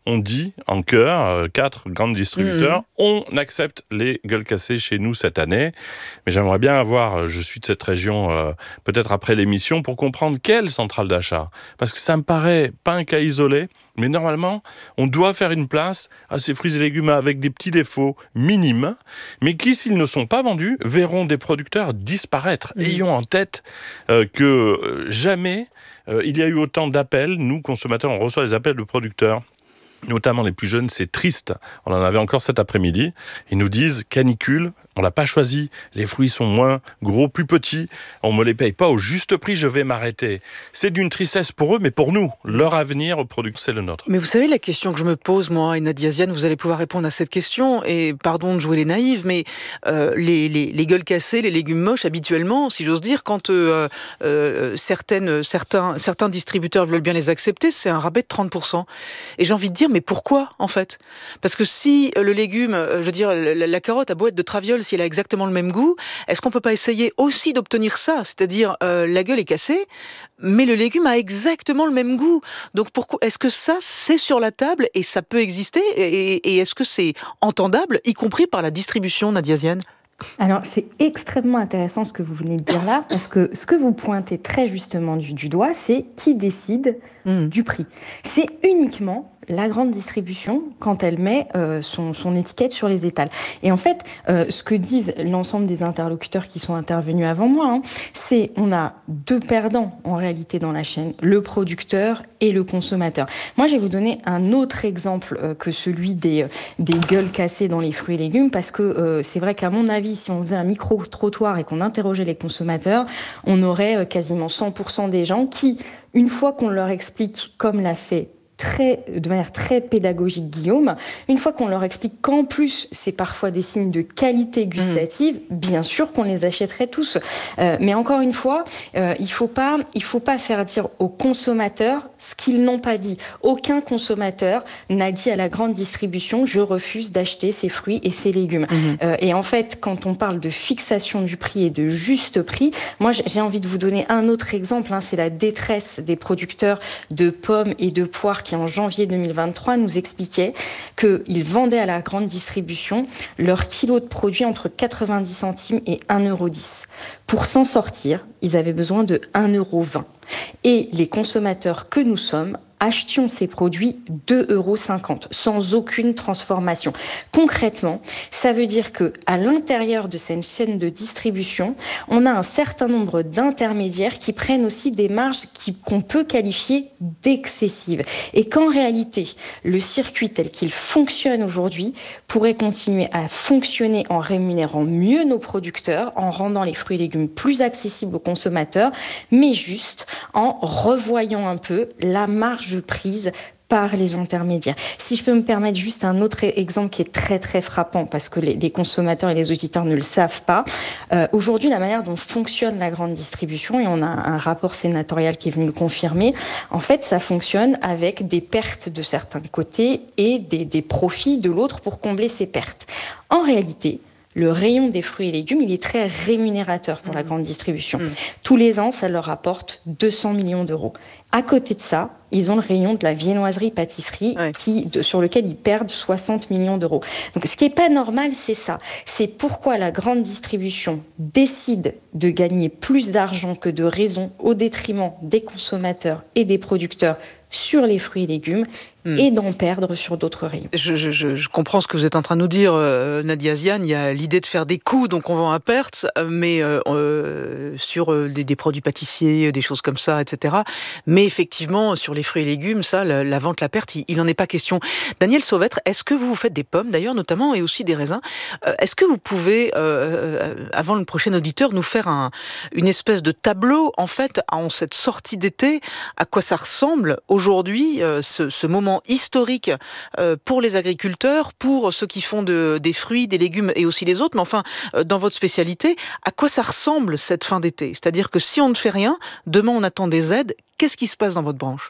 ont dit en chœur, euh, quatre grands distributeurs,
Mmh.
on accepte les gueules cassées chez nous cette année. Mais j'aimerais bien avoir, je suis de cette région, euh, peut-être après l'émission, pour comprendre quelle centrale d'achat. Parce que ça me paraît pas un cas isolé, mais normalement, on doit faire une place à ces fruits et légumes avec des petits défauts minimes, mais qui, s'ils ne sont pas vendus, verront des producteurs disparaître. Mmh. Ayons en tête euh, que euh, jamais euh, il y a eu autant d'appels. Nous, consommateurs, on reçoit des appels de producteurs, notamment les plus jeunes, c'est triste. On en avait encore cet après-midi. Ils nous disent canicule, on l'a pas choisi. Les fruits sont moins gros, plus petits. On me les paye pas au juste prix, je vais m'arrêter. C'est d'une tristesse pour eux, mais pour nous, leur avenir au producteur, c'est le nôtre.
Mais vous savez, la question que je me pose, moi, et Nadia Ziane, vous allez pouvoir répondre à cette question, et pardon de jouer les naïves, mais euh, les, les, les gueules cassées, les légumes moches, habituellement, si j'ose dire, quand euh, euh, certaines, certains, certains distributeurs veulent bien les accepter, c'est un rabais de trente pour cent. Et j'ai envie de dire, mais pourquoi, en fait ? Parce que si le légume, je veux dire, la, la carotte a beau être de Traviole, si elle a exactement le même goût, est-ce qu'on peut pas essayer aussi d'obtenir ça ? C'est-à-dire, euh, la gueule est cassée, mais le légume a exactement le même goût. Donc, pourquoi est-ce que ça, c'est sur la table et ça peut exister ? Et, et est-ce que c'est entendable, y compris par la distribution, Nadia Ziane ?
Alors, c'est extrêmement intéressant ce que vous venez de dire là, parce que ce que vous pointez très justement du, du doigt, c'est qui décide mmh. du prix. C'est uniquement la grande distribution quand elle met euh, son, son étiquette sur les étals. Et en fait, euh, ce que disent l'ensemble des interlocuteurs qui sont intervenus avant moi, hein, c'est on a deux perdants en réalité dans la chaîne, le producteur et le consommateur. Moi, je vais vous donner un autre exemple euh, que celui des, euh, des gueules cassées dans les fruits et légumes, parce que euh, c'est vrai qu'à mon avis, si on faisait un micro-trottoir et qu'on interrogeait les consommateurs, on aurait euh, quasiment cent pour cent des gens qui, une fois qu'on leur explique, comme l'a fait Très, de manière très pédagogique Guillaume, une fois qu'on leur explique qu'en plus c'est parfois des signes de qualité gustative, mmh. bien sûr qu'on les achèterait tous. Euh, mais encore une fois, euh, il faut pas, il faut pas faire dire aux consommateurs ce qu'ils n'ont pas dit. Aucun consommateur n'a dit à la grande distribution je refuse d'acheter ces fruits et ces légumes. Mmh. Euh, et en fait, quand on parle de fixation du prix et de juste prix, moi j'ai envie de vous donner un autre exemple. Hein, c'est la détresse des producteurs de pommes et de poires qui en janvier deux mille vingt-trois nous expliquait qu'ils vendaient à la grande distribution leur kilo de produits entre quatre-vingt-dix centimes et un euro dix. Pour s'en sortir, ils avaient besoin de un euro vingt. Et les consommateurs que nous sommes achetions ces produits deux euros cinquante, sans aucune transformation. Concrètement, ça veut dire qu'à l'intérieur de cette chaîne de distribution, on a un certain nombre d'intermédiaires qui prennent aussi des marges qui, qu'on peut qualifier d'excessives. Et qu'en réalité, le circuit tel qu'il fonctionne aujourd'hui pourrait continuer à fonctionner en rémunérant mieux nos producteurs, en rendant les fruits et légumes plus accessibles aux consommateurs, mais juste en revoyant un peu la marge prise par les intermédiaires. Si je peux me permettre juste un autre exemple qui est très très frappant parce que les, les consommateurs et les auditeurs ne le savent pas. Euh, aujourd'hui, la manière dont fonctionne la grande distribution, et on a un rapport sénatorial qui est venu le confirmer, en fait, ça fonctionne avec des pertes de certains côtés et des, des profits de l'autre pour combler ces pertes. En réalité, le rayon des fruits et légumes, il est très rémunérateur pour mmh. la grande distribution. Mmh. Tous les ans, ça leur rapporte deux cents millions d'euros. À côté de ça, ils ont le rayon de la viennoiserie-pâtisserie ouais. qui, de, sur lequel ils perdent soixante millions d'euros. Donc, ce qui n'est pas normal, c'est ça. C'est pourquoi la grande distribution décide de gagner plus d'argent que de raison au détriment des consommateurs et des producteurs sur les fruits et légumes mmh. et d'en perdre sur d'autres rayons.
Je, je, je comprends ce que vous êtes en train de nous dire, euh, Nadia Ziane. Il y a l'idée de faire des coûts, donc on vend à perte, mais euh, euh, sur euh, des, des produits pâtissiers, des choses comme ça, et cetera. Mais effectivement, sur les fruits et légumes, ça, la, la vente, la perte, il n'en est pas question. Daniel Sauvêtre, est-ce que vous, vous faites des pommes, d'ailleurs, notamment, et aussi des raisins ? euh, Est-ce que vous pouvez, euh, avant le prochain auditeur, nous faire un, une espèce de tableau, en fait, en cette sortie d'été, à quoi ça ressemble aujourd'hui, euh, ce, ce moment historique euh, pour les agriculteurs, pour ceux qui font de, des fruits, des légumes et aussi les autres, mais enfin, euh, dans votre spécialité, à quoi ça ressemble cette fin d'été ? C'est-à-dire que si on ne fait rien, demain on attend des aides, qu'est-ce qui se passe dans votre branche ?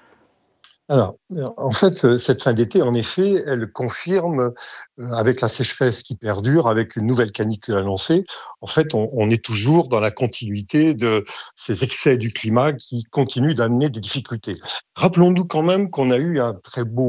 Alors, en fait, cette fin d'été, en effet, elle confirme, avec la sécheresse qui perdure, avec une nouvelle canicule annoncée, en fait, on, on est toujours dans la continuité de ces excès du climat qui continuent d'amener des difficultés. Rappelons-nous quand même qu'on a eu un très beau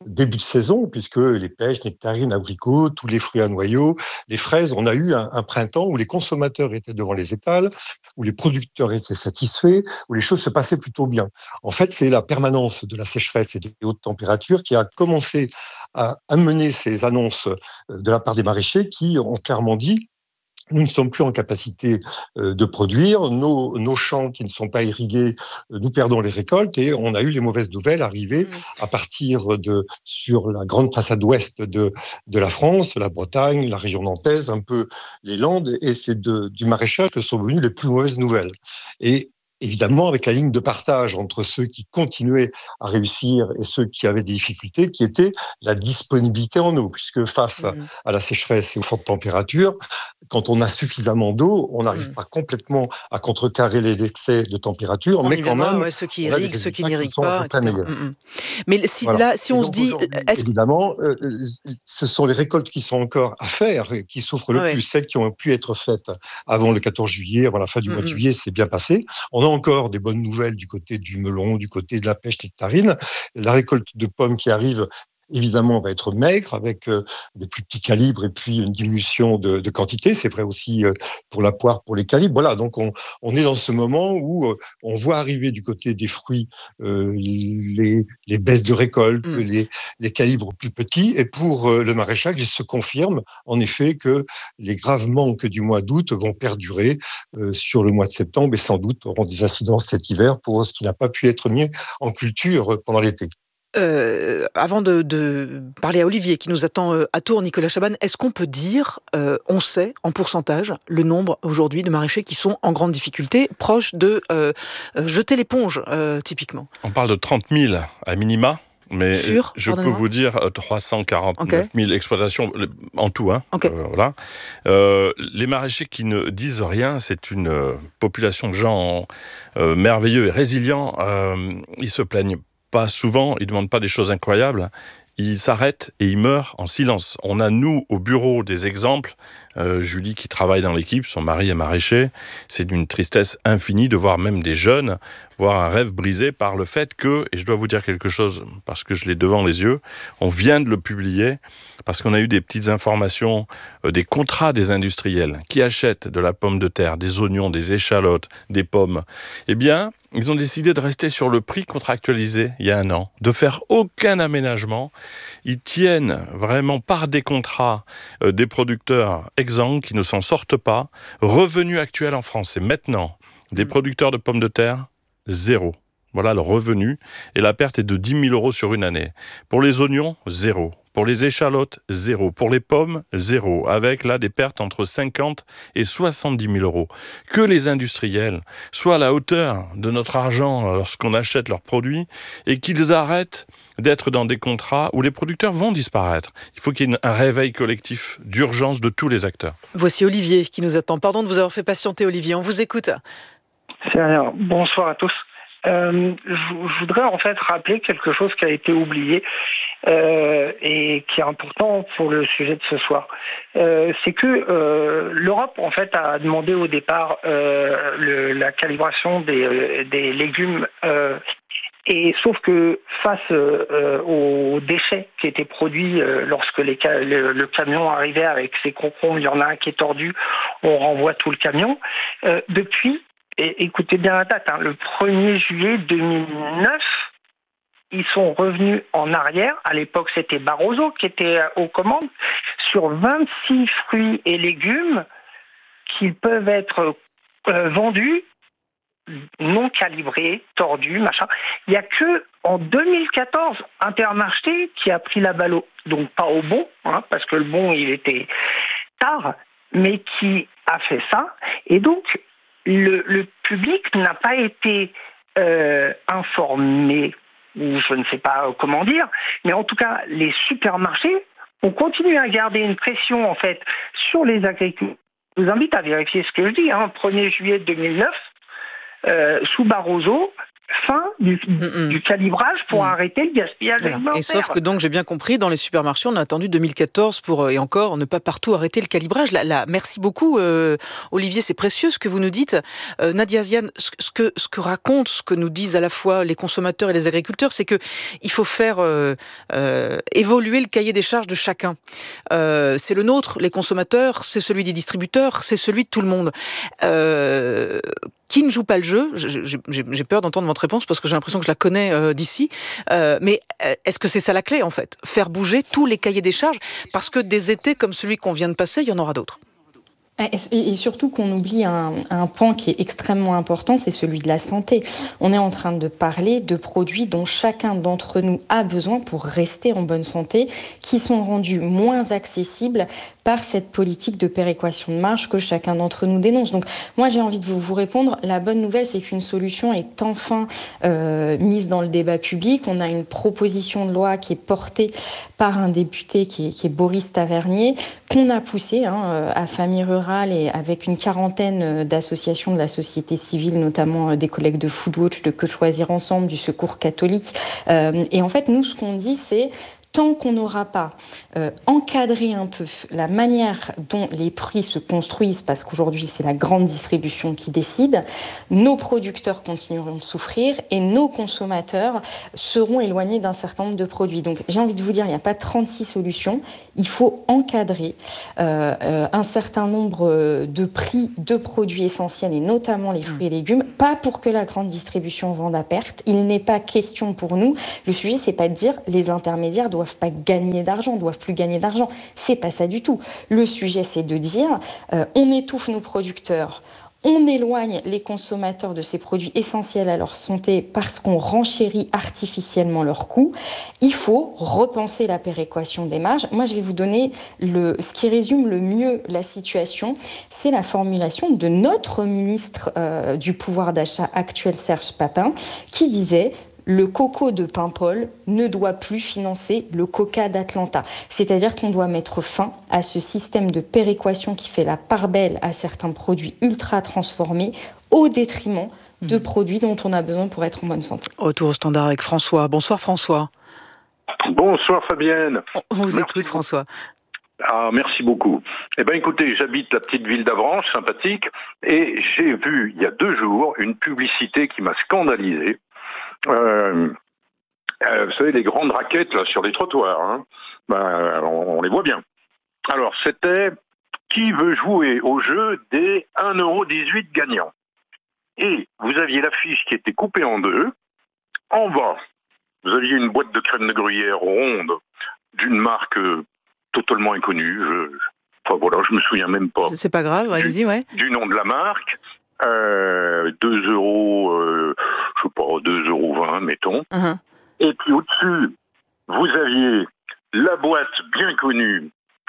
début de saison, puisque les pêches, nectarines, abricots, tous les fruits à noyaux, les fraises, on a eu un, un printemps où les consommateurs étaient devant les étals, où les producteurs étaient satisfaits, où les choses se passaient plutôt bien. En fait, c'est la permanence de la sécheresse et des hautes températures qui a commencé à amener ces annonces de la part des maraîchers qui ont clairement dit: nous ne sommes plus en capacité euh, de produire, nos, nos champs qui ne sont pas irrigués, euh, nous perdons les récoltes, et on a eu les mauvaises nouvelles arriver à partir de, sur la grande façade ouest de, de la France, la Bretagne, la région nantaise, un peu les Landes, et c'est de, du maraîchage que sont venues les plus mauvaises nouvelles. Et évidemment, avec la ligne de partage entre ceux qui continuaient à réussir et ceux qui avaient des difficultés, qui était la disponibilité en eau, puisque face mmh. à la sécheresse et aux fortes températures, quand on a suffisamment d'eau, on n'arrive mmh. pas complètement à contrecarrer les excès de température,
on
mais quand même,
ouais, ceux qui irriguent, ceux qui n'irriguent pas, et cetera. Mmh. Mais si,
voilà.
là, si on se dit...
Est-ce... Évidemment, euh, ce sont les récoltes qui sont encore à faire, qui souffrent le ouais. plus, celles qui ont pu être faites avant le quatorze juillet, avant la fin du mmh. mois de juillet, c'est bien passé. On a encore des bonnes nouvelles du côté du melon, du côté de la pêche nectarine. La récolte de pommes qui arrive, évidemment, va être maigre, avec euh, des plus petits calibres et puis une diminution de, de quantité. C'est vrai aussi euh, pour la poire, pour les calibres. Voilà, donc on, on est dans ce moment où euh, on voit arriver du côté des fruits euh, les, les baisses de récolte, mmh. les, les calibres plus petits. Et pour euh, le maraîchage, il se confirme en effet que les graves manques du mois d'août vont perdurer euh, sur le mois de septembre et sans doute auront des incidences cet hiver pour ce qui n'a pas pu être mis en culture pendant l'été.
Euh, avant de, de parler à Olivier qui nous attend euh, à Tours, Nicolas Chabanne, est-ce qu'on peut dire, euh, on sait en pourcentage, le nombre aujourd'hui de maraîchers qui sont en grande difficulté, proches de euh, euh, jeter l'éponge, euh, typiquement?
On parle de trente mille à minima. Mais
Sur,
je peux vous dire trois cent quarante-neuf mille okay. exploitations en tout. Hein,
okay.
euh, voilà. Euh, les maraîchers qui ne disent rien, c'est une euh, population de gens euh, merveilleux et résilients. Euh, ils se plaignent pas souvent, ils ne demandent pas des choses incroyables. Ils s'arrêtent et ils meurent en silence. On a, nous, au bureau, des exemples. Euh, Julie, qui travaille dans l'équipe, son mari est maraîcher. C'est d'une tristesse infinie de voir même des jeunes voir un rêve brisé par le fait que, et je dois vous dire quelque chose parce que je l'ai devant les yeux, on vient de le publier parce qu'on a eu des petites informations, euh, des contrats des industriels qui achètent de la pomme de terre, des oignons, des échalotes, des pommes. Eh bien, ils ont décidé de rester sur le prix contractualisé il y a un an, de faire aucun aménagement. Ils tiennent vraiment par des contrats euh, des producteurs exsangues qui ne s'en sortent pas. Revenu actuel en France, c'est maintenant. Des producteurs de pommes de terre, zéro. Voilà le revenu. Et la perte est de dix mille euros sur une année. Pour les oignons, zéro. Pour les échalotes, zéro. Pour les pommes, zéro. Avec là des pertes entre cinquante et soixante-dix mille euros. Que les industriels soient à la hauteur de notre argent lorsqu'on achète leurs produits et qu'ils arrêtent d'être dans des contrats où les producteurs vont disparaître. Il faut qu'il y ait un réveil collectif d'urgence de tous les acteurs.
Voici Olivier qui nous attend. Pardon de vous avoir fait patienter, Olivier. On vous écoute.
C'est rien. Bonsoir à tous. Euh, je, je voudrais en fait rappeler quelque chose qui a été oublié euh, et qui est important pour le sujet de ce soir. Euh, c'est que euh, l'Europe en fait a demandé au départ euh, le, la calibration des, des légumes. Euh, Et sauf que face euh, aux déchets qui étaient produits euh, lorsque les ca- le, le camion arrivait avec ses concombres, il y en a un qui est tordu, on renvoie tout le camion. Euh, depuis, et écoutez bien la date, hein, le premier juillet deux mille neuf, ils sont revenus en arrière. À l'époque, c'était Barroso qui était aux commandes sur vingt-six fruits et légumes qui peuvent être euh, vendus non calibré, tordu, machin. Il n'y a que en deux mille quatorze, Intermarché qui a pris la balle, au, donc pas au bon, hein, parce que le bon, il était tard, mais qui a fait ça. Et donc, le, le public n'a pas été euh, informé, ou je ne sais pas comment dire, mais en tout cas, les supermarchés ont continué à garder une pression, en fait, sur les agriculteurs. Je vous invite à vérifier ce que je dis, hein, premier juillet deux mille neuf, Euh, sous Barroso, fin du, mmh. du calibrage pour mmh. arrêter le gaspillage
voilà.
alimentaire.
Et sauf que donc, j'ai bien compris, dans les supermarchés, on a attendu deux mille quatorze pour, et encore, ne pas partout arrêter le calibrage. Là, là, merci beaucoup, euh, Olivier, c'est précieux ce que vous nous dites. Euh, Nadia Ziane, ce, ce, que, ce que racontent, ce que nous disent à la fois les consommateurs et les agriculteurs, c'est qu'il faut faire euh, euh, évoluer le cahier des charges de chacun. Euh, c'est le nôtre, les consommateurs, c'est celui des distributeurs, c'est celui de tout le monde. Euh, Qui ne joue pas le jeu, j'ai, j'ai peur d'entendre votre réponse parce que j'ai l'impression que je la connais euh, d'ici, euh, mais est-ce que c'est ça la clé en fait ? Faire bouger tous les cahiers des charges, parce que des étés comme celui qu'on vient de passer, il y en aura d'autres.
Et surtout qu'on oublie un, un pan qui est extrêmement important, c'est celui de la santé. On est en train de parler de produits dont chacun d'entre nous a besoin pour rester en bonne santé, qui sont rendus moins accessibles par cette politique de péréquation de marge que chacun d'entre nous dénonce. Donc moi j'ai envie de vous, vous répondre, la bonne nouvelle c'est qu'une solution est enfin euh, mise dans le débat public. On a une proposition de loi qui est portée par un député qui est, qui est Boris Tavernier, qu'on a poussé hein, à Famille Rurale et avec une quarantaine d'associations de la société civile, notamment des collègues de Foodwatch, de Que Choisir Ensemble, du Secours catholique. Euh, et en fait nous ce qu'on dit c'est tant qu'on n'aura pas euh, encadré un peu la manière dont les prix se construisent, parce qu'aujourd'hui c'est la grande distribution qui décide, nos producteurs continueront de souffrir et nos consommateurs seront éloignés d'un certain nombre de produits. Donc j'ai envie de vous dire, il n'y a pas trente-six solutions, il faut encadrer euh, euh, un certain nombre de prix de produits essentiels et notamment les fruits et légumes, pas pour que la grande distribution vende à perte. Il n'est pas question pour nous, le sujet c'est pas de dire les intermédiaires doivent doivent pas gagner d'argent, doivent plus gagner d'argent. C'est pas ça du tout. Le sujet, c'est de dire, euh, on étouffe nos producteurs, on éloigne les consommateurs de ces produits essentiels à leur santé parce qu'on renchérit artificiellement leurs coûts. Il faut repenser la péréquation des marges. Moi, je vais vous donner le, ce qui résume le mieux la situation. C'est la formulation de notre ministre euh, du pouvoir d'achat actuel, Serge Papin, qui disait le coco de Paimpol ne doit plus financer le coca d'Atlanta. C'est-à-dire qu'on doit mettre fin à ce système de péréquation qui fait la part belle à certains produits ultra transformés au détriment de produits dont on a besoin pour être en bonne santé.
Retour au standard avec François. Bonsoir François.
Bonsoir Fabienne.
On vous écoute François.
Ah, merci beaucoup. Eh bien, écoutez, j'habite la petite ville d'Avranches, sympathique, et j'ai vu, il y a deux jours, une publicité qui m'a scandalisé. Euh, euh, vous savez, les grandes raquettes là, sur les trottoirs, hein, ben, on, on les voit bien. Alors, c'était qui veut jouer au jeu des un euro dix-huit gagnants. Et vous aviez l'affiche qui était coupée en deux. En bas, vous aviez une boîte de crème de gruyère ronde d'une marque euh, totalement inconnue. Je, enfin voilà, je me souviens même pas.
C'est pas grave, allez-y, ouais.
Du nom de la marque. Euh, deux euros, euh, je sais pas, deux euros vingt, mettons. Uh-huh. Et puis au-dessus, vous aviez la boîte bien connue,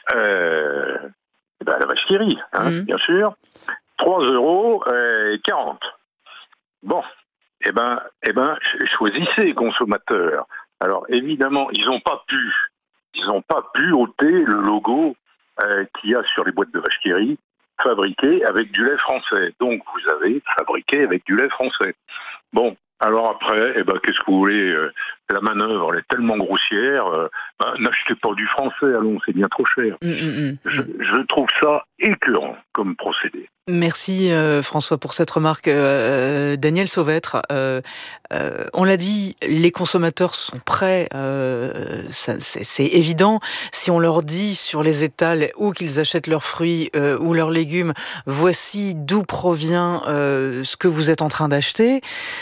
euh, ben la vache qui rit, hein, uh-huh. bien sûr, trois euros quarante. Bon, eh ben, eh ben, choisissez, consommateurs. Alors évidemment, ils n'ont pas pu, ils n'ont pas pu ôter le logo euh, qu'il y a sur les boîtes de vache qui rit, fabriqué avec du lait français. Donc, vous avez fabriqué avec du lait français. Bon, alors après, eh ben, qu'est-ce que vous voulez euh, la manœuvre, elle est tellement grossière. Euh, ben, n'achetez pas du français, allons, c'est bien trop cher. Mmh, mmh, je, je trouve ça écœurant comme procédé.
Merci euh, François pour cette remarque. Euh, Daniel Sauvêtre, euh, euh, on l'a dit, les consommateurs sont prêts, euh, ça, c'est, c'est évident. Si on leur dit sur les étals où qu'ils achètent leurs fruits euh, ou leurs légumes, voici d'où provient euh, ce que vous êtes en train d'acheter,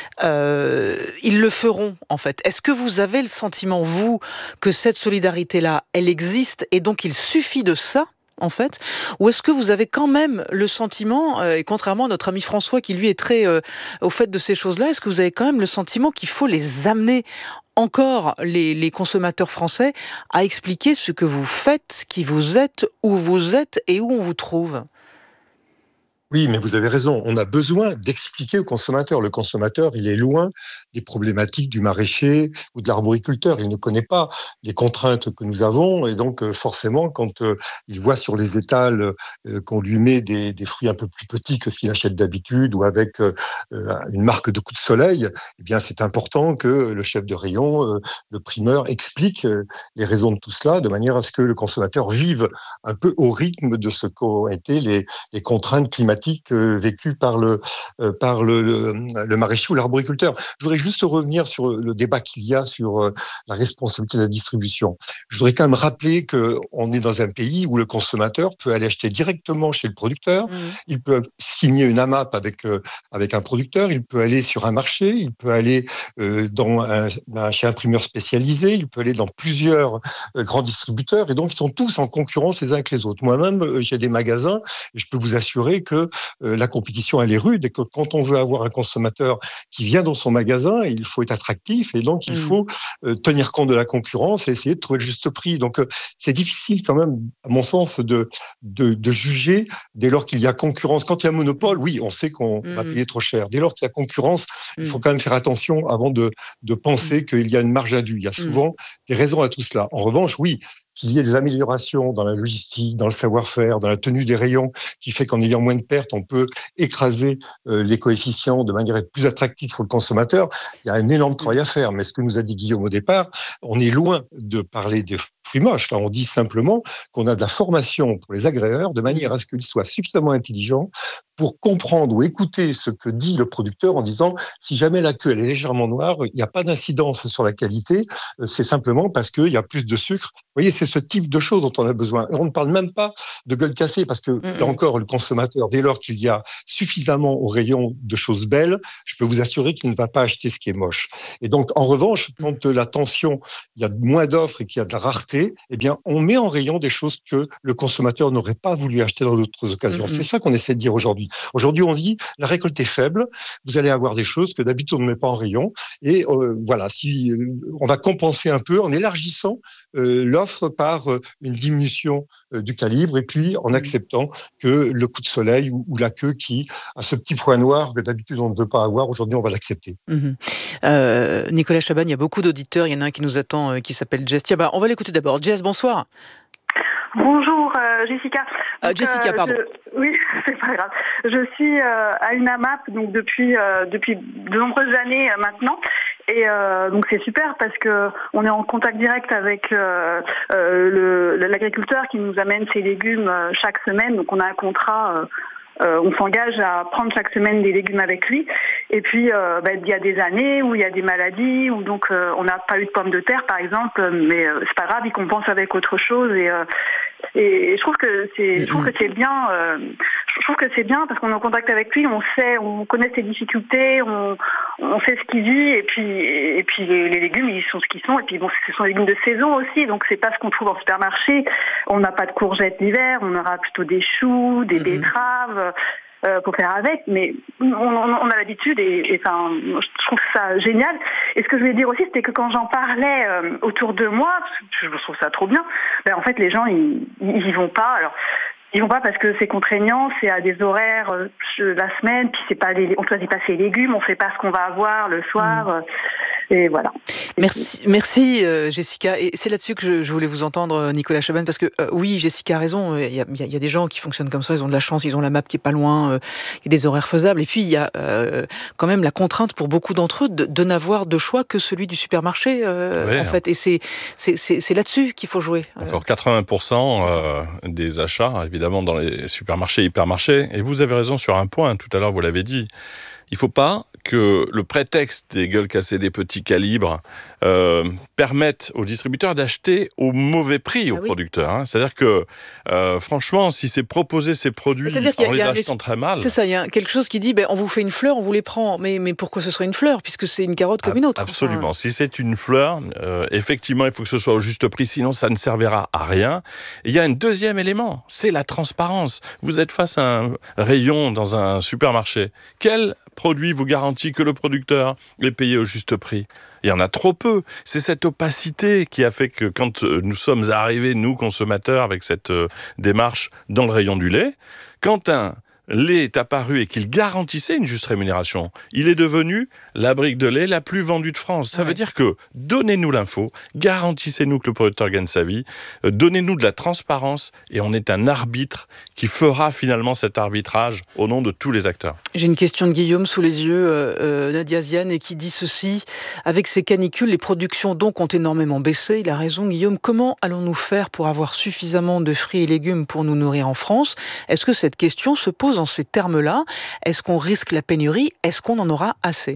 euh, ils le feront en fait. Est-ce que vous avez le sentiment, vous, que cette solidarité-là, elle existe et donc il suffit de ça en fait, ou est-ce que vous avez quand même le sentiment, euh, et contrairement à notre ami François qui lui est très euh, au fait de ces choses-là, est-ce que vous avez quand même le sentiment qu'il faut les amener encore, les, les consommateurs français, à expliquer ce que vous faites, qui vous êtes, où vous êtes et où on vous trouve ?
Oui, mais vous avez raison. On a besoin d'expliquer au consommateur. Le consommateur, il est loin des problématiques du maraîcher ou de l'arboriculteur. Il ne connaît pas les contraintes que nous avons. Et donc, forcément, quand euh, il voit sur les étals euh, qu'on lui met des, des fruits un peu plus petits que ce qu'il achète d'habitude ou avec euh, une marque de coup de soleil, eh bien, c'est important que le chef de rayon, euh, le primeur, explique euh, les raisons de tout cela de manière à ce que le consommateur vive un peu au rythme de ce qu'ont été les, les contraintes climatiques vécu par le euh, par le, le, le maraîcher ou l'arboriculteur. Je voudrais juste revenir sur le débat qu'il y a sur euh, la responsabilité de la distribution. Je voudrais quand même rappeler que on est dans un pays où le consommateur peut aller acheter directement chez le producteur. Mmh. Il peut signer une AMAP avec euh, avec un producteur. Il peut aller sur un marché. Il peut aller euh, dans un, un chez un imprimeur spécialisé. Il peut aller dans plusieurs euh, grands distributeurs. Et donc ils sont tous en concurrence les uns avec les autres. Moi-même, euh, j'ai des magasins et je peux vous assurer que Euh, la compétition, elle est rude et que quand on veut avoir un consommateur qui vient dans son magasin, il faut être attractif et donc il mmh. faut euh, tenir compte de la concurrence et essayer de trouver le juste prix. Donc euh, c'est difficile quand même, à mon sens, de, de, de juger dès lors qu'il y a concurrence. Quand il y a monopole, oui, on sait qu'on mmh. va payer trop cher. Dès lors qu'il y a concurrence, mmh. il faut quand même faire attention avant de, de penser mmh. qu'il y a une marge indue. Il y a souvent mmh. des raisons à tout cela. En revanche, oui, qu'il y ait des améliorations dans la logistique, dans le savoir-faire, dans la tenue des rayons, qui fait qu'en ayant moins de pertes, on peut écraser euh, les coefficients de manière à être plus attractif pour le consommateur. Il y a un énorme travail à faire. Mais ce que nous a dit Guillaume au départ, on est loin de parler des fruits moches. Là, on dit simplement qu'on a de la formation pour les agréeurs de manière à ce qu'ils soient suffisamment intelligents pour comprendre ou écouter ce que dit le producteur en disant si jamais la queue elle est légèrement noire, il n'y a pas d'incidence sur la qualité, c'est simplement parce qu'il y a plus de sucre. Vous voyez, c'est ce type de choses dont on a besoin. On ne parle même pas de gueule cassée parce que mmh. là encore, le consommateur, dès lors qu'il y a suffisamment au rayon de choses belles, je peux vous assurer qu'il ne va pas acheter ce qui est moche. Et donc, en revanche, quand la tension, il y a moins d'offres et qu'il y a de la rareté, eh bien, on met en rayon des choses que le consommateur n'aurait pas voulu acheter dans d'autres occasions. Mmh. C'est ça qu'on essaie de dire aujourd'hui. Aujourd'hui, on dit la récolte est faible, vous allez avoir des choses que d'habitude on ne met pas en rayon. Et euh, voilà, si euh, on va compenser un peu en élargissant euh, l'offre par euh, une diminution euh, du calibre et puis en acceptant que le coup de soleil ou, ou la queue qui a ce petit point noir que d'habitude on ne veut pas avoir, aujourd'hui on va l'accepter.
Mmh. Euh, Nicolas Chaban, il y a beaucoup d'auditeurs, il y en a un qui nous attend euh, qui s'appelle Jess. Tiens, bah, on va l'écouter d'abord. Jess, bonsoir.
Bonjour euh, Jessica.
Donc, euh, Jessica, euh, pardon.
Je, oui, c'est pas grave. Je suis euh, à une AMAP donc depuis euh, depuis de nombreuses années euh, maintenant. Et euh, donc c'est super parce que on est en contact direct avec euh, euh, le, l'agriculteur qui nous amène ses légumes euh, chaque semaine. Donc on a un contrat. Euh, Euh, on s'engage à prendre chaque semaine des légumes avec lui. Et puis, euh, bah, il y a des années où il y a des maladies, où donc euh, on n'a pas eu de pommes de terre, par exemple, mais euh, c'est pas grave, il compense avec autre chose. Et, euh, et je trouve que c'est, je trouve que c'est bien. Euh, je trouve que c'est bien parce qu'on est en contact avec lui, on sait, on connaît ses difficultés, on, on sait ce qu'il vit. Et puis, et puis les, les légumes, ils sont ce qu'ils sont. Et puis bon, ce sont des légumes de saison aussi, donc c'est pas ce qu'on trouve en supermarché. On n'a pas de courgettes l'hiver, on aura plutôt des choux, des betteraves. Euh, pour faire avec, mais on, on, on a l'habitude et, et enfin, je trouve ça génial. Et ce que je voulais dire aussi, c'était que quand j'en parlais euh, autour de moi, je trouve ça trop bien, ben en fait les gens ils, ils y vont pas. Alors ils vont pas parce que c'est contraignant, c'est à des horaires euh, la semaine, puis c'est pas les, on choisit pas ses légumes, on sait pas ce qu'on va avoir le soir. Mmh. Et voilà.
Merci, merci euh, Jessica. Et c'est là-dessus que je, je voulais vous entendre, Nicolas Chaban, parce que euh, oui, Jessica a raison. Il y a, y a des gens qui fonctionnent comme ça, ils ont de la chance, ils ont la map qui est pas loin, euh, il y a des horaires faisables. Et puis il y a euh, quand même la contrainte pour beaucoup d'entre eux de, de n'avoir de choix que celui du supermarché, euh, oui, en fait. Et c'est, c'est, c'est, c'est là-dessus qu'il faut jouer.
Encore quatre-vingts pour cent euh, des achats, évidemment, dans les supermarchés, hypermarchés. Et vous avez raison sur un point. Tout à l'heure, vous l'avez dit. Il ne faut pas que le prétexte des gueules cassées des petits calibres euh, permette aux distributeurs d'acheter au mauvais prix aux ah oui. producteurs. Hein. C'est-à-dire que, euh, franchement, si c'est proposer ces produits en les achetant très mal...
C'est ça, il y a quelque chose qui dit, ben, on vous fait une fleur, on vous les prend. Mais, mais pourquoi ce serait une fleur, puisque c'est une carotte comme une autre?
Absolument.
Enfin...
Si c'est une fleur, euh, effectivement, il faut que ce soit au juste prix, sinon ça ne servira à rien. Et il y a un deuxième élément, c'est la transparence. Vous êtes face à un rayon dans un supermarché. Quel produit vous garantit que le producteur est payé au juste prix? Il y en a trop peu. C'est cette opacité qui a fait que quand nous sommes arrivés, nous consommateurs, avec cette démarche dans le rayon du lait, quand un lait est apparu et qu'il garantissait une juste rémunération, il est devenu la brique de lait la plus vendue de France. Ça ouais. veut dire que donnez-nous l'info, garantissez-nous que le producteur gagne sa vie, euh, donnez-nous de la transparence et on est un arbitre qui fera finalement cet arbitrage au nom de tous les acteurs.
J'ai une question de Guillaume sous les yeux, euh, Nadia Ziane, et qui dit ceci: avec ces canicules, les productions donc ont énormément baissé. Il a raison, Guillaume. Comment allons-nous faire pour avoir suffisamment de fruits et légumes pour nous nourrir en France? Est-ce que cette question se pose en ces termes-là? Est-ce qu'on risque la pénurie? Est-ce qu'on en aura assez?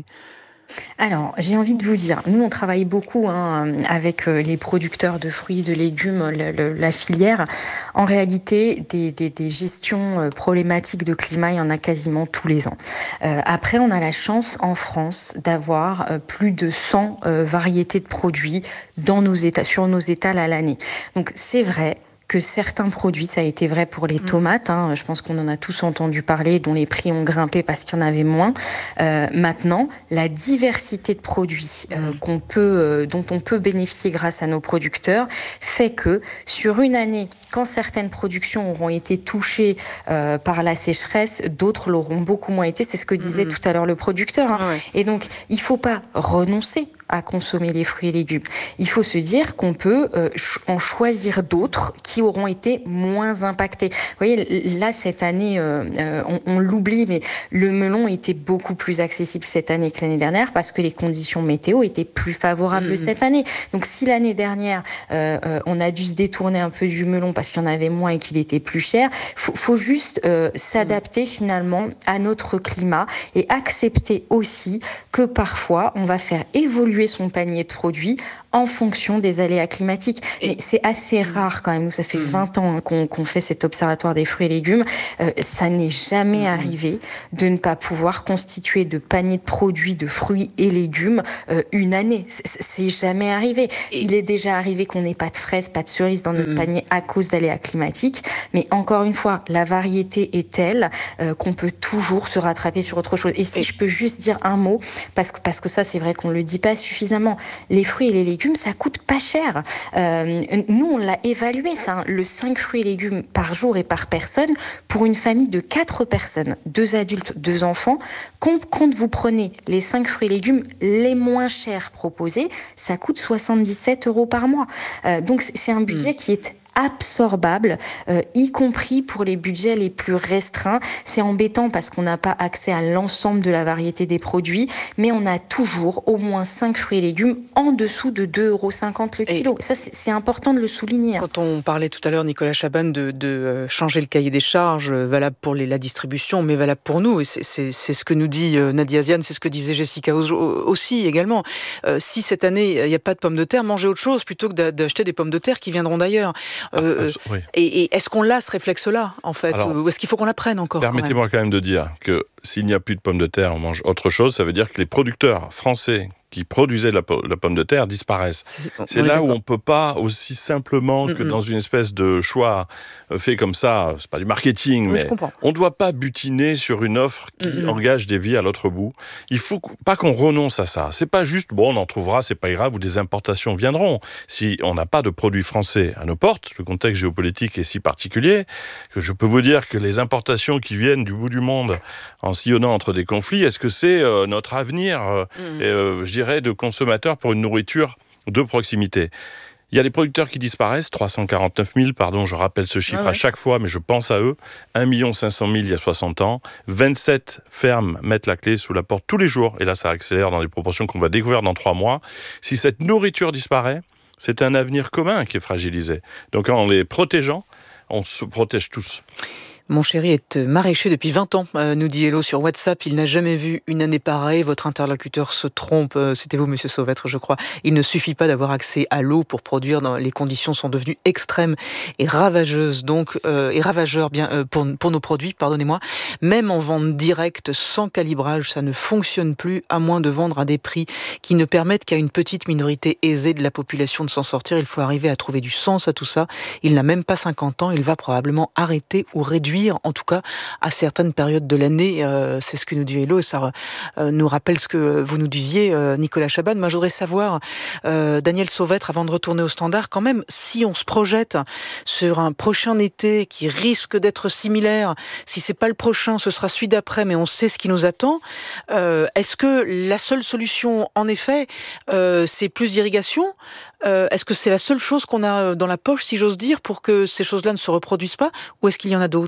Alors, j'ai envie de vous dire, nous on travaille beaucoup hein, avec les producteurs de fruits, de légumes, le, le, la filière. En réalité, des, des, des gestions problématiques de climat, il y en a quasiment tous les ans. Euh, après, on a la chance en France d'avoir euh, plus de cent euh, variétés de produits dans nos états, sur nos étals à l'année. Donc c'est vrai que certains produits, ça a été vrai pour les tomates, hein, je pense qu'on en a tous entendu parler, dont les prix ont grimpé parce qu'il y en avait moins. Euh, maintenant, la diversité de produits euh, qu'on peut, euh, dont on peut bénéficier grâce à nos producteurs fait que sur une année, quand certaines productions auront été touchées euh, par la sécheresse, d'autres l'auront beaucoup moins été. C'est ce que disait mmh. tout à l'heure le producteur. Hein. Ouais. Et donc, il ne faut pas renoncer à consommer les fruits et légumes. Il faut se dire qu'on peut euh, en choisir d'autres qui auront été moins impactés. Vous voyez, là, cette année, euh, euh, on, on l'oublie, mais le melon était beaucoup plus accessible cette année que l'année dernière parce que les conditions météo étaient plus favorables mmh. cette année. Donc, si l'année dernière, euh, euh, on a dû se détourner un peu du melon parce qu'il y en avait moins et qu'il était plus cher, faut, faut juste euh, s'adapter mmh. finalement à notre climat et accepter aussi que parfois, on va faire évoluer son panier de produits en fonction des aléas climatiques. Et mais c'est assez rare quand même. Nous, ça fait vingt ans hein, qu'on, qu'on fait cet observatoire des fruits et légumes. Euh, ça n'est jamais mmh. arrivé de ne pas pouvoir constituer de panier de produits de fruits et légumes euh, une année. C'est, c'est jamais arrivé. Il est déjà arrivé qu'on n'ait pas de fraises, pas de cerises dans notre mmh. panier à cause d'aléas climatiques. Mais encore une fois, la variété est telle euh, qu'on peut toujours se rattraper sur autre chose. Et si et... je peux juste dire un mot, parce que, parce que ça, c'est vrai qu'on ne le dit pas suffisamment. Les fruits et les légumes, ça coûte pas cher. Euh, nous, on l'a évalué, ça, hein, le cinq fruits et légumes par jour et par personne pour une famille de quatre personnes, deux adultes, deux enfants. Quand, quand vous prenez les cinq fruits et légumes les moins chers proposés, ça coûte soixante-dix-sept euros par mois. Euh, donc, c'est un budget mmh. qui est absorbable, euh, y compris pour les budgets les plus restreints. C'est embêtant parce qu'on n'a pas accès à l'ensemble de la variété des produits, mais on a toujours au moins cinq fruits et légumes en dessous de deux euros cinquante le kilo. Et ça, c'est, c'est important de le souligner.
Quand on parlait tout à l'heure, Nicolas Chabanne, de, de changer le cahier des charges, valable pour les, la distribution, mais valable pour nous, et c'est, c'est, c'est ce que nous dit Nadia Ziane, c'est ce que disait Jessica aussi également. Euh, si cette année, il n'y a pas de pommes de terre, mangez autre chose plutôt que d'acheter des pommes de terre qui viendront d'ailleurs. Euh, ah, oui. et, et est-ce qu'on l'a ce réflexe-là en fait? Alors, ou est-ce qu'il faut qu'on l'apprenne encore?
Permettez-moi quand même, quand même de dire que s'il n'y a plus de pommes de terre, on mange autre chose. Ça veut dire que les producteurs français qui produisaient la, la pomme de terre disparaissent. C'est, c'est là d'accord. où on ne peut pas aussi simplement mm-hmm. que dans une espèce de choix fait comme ça, c'est pas du marketing, oui, mais on ne doit pas butiner sur une offre qui mm-hmm. engage des vies à l'autre bout. Il ne faut pas qu'on renonce à ça. C'est pas juste, bon, on en trouvera, c'est pas grave, ou des importations viendront. Si on n'a pas de produits français à nos portes, le contexte géopolitique est si particulier que je peux vous dire que les importations qui viennent du bout du monde en sillonnant entre des conflits, est-ce que c'est euh, notre avenir euh, mm-hmm. et, euh, je dirais, de consommateurs pour une nourriture de proximité? Il y a des producteurs qui disparaissent, trois cent quarante-neuf mille, pardon, je rappelle ce chiffre ah ouais. à chaque fois, mais je pense à eux. un million cinq cent mille il y a soixante ans. vingt-sept fermes mettent la clé sous la porte tous les jours. Et là, ça accélère dans des proportions qu'on va découvrir dans trois mois. Si cette nourriture disparaît, c'est un avenir commun qui est fragilisé. Donc en les protégeant, on se protège tous.
Mon chéri est maraîcher depuis vingt ans, euh, nous dit Hello sur WhatsApp. Il n'a jamais vu une année pareille. Votre interlocuteur se trompe. Euh, c'était vous, monsieur Sauvêtre, je crois. Il ne suffit pas d'avoir accès à l'eau pour produire. Dans, les conditions sont devenues extrêmes et ravageuses, donc, euh, et ravageurs bien, euh, pour, pour nos produits, pardonnez-moi. Même en vente directe, sans calibrage, ça ne fonctionne plus, à moins de vendre à des prix qui ne permettent qu'à une petite minorité aisée de la population de s'en sortir. Il faut arriver à trouver du sens à tout ça. Il n'a même pas cinquante ans. Il va probablement arrêter ou réduire réduire, en tout cas, à certaines périodes de l'année. Euh, c'est ce que nous dit Hello, et ça euh, nous rappelle ce que vous nous disiez, euh, Nicolas Chaban. Moi, je voudrais savoir, euh, Daniel Sauvêtre, avant de retourner au standard, quand même, si on se projette sur un prochain été qui risque d'être similaire, si c'est pas le prochain, ce sera celui d'après, mais on sait ce qui nous attend, euh, est-ce que la seule solution, en effet, euh, c'est plus d'irrigation ? euh, Est-ce que c'est la seule chose qu'on a dans la poche, si j'ose dire, pour que ces choses-là ne se reproduisent pas, ou est-ce qu'il y en a d'autres ?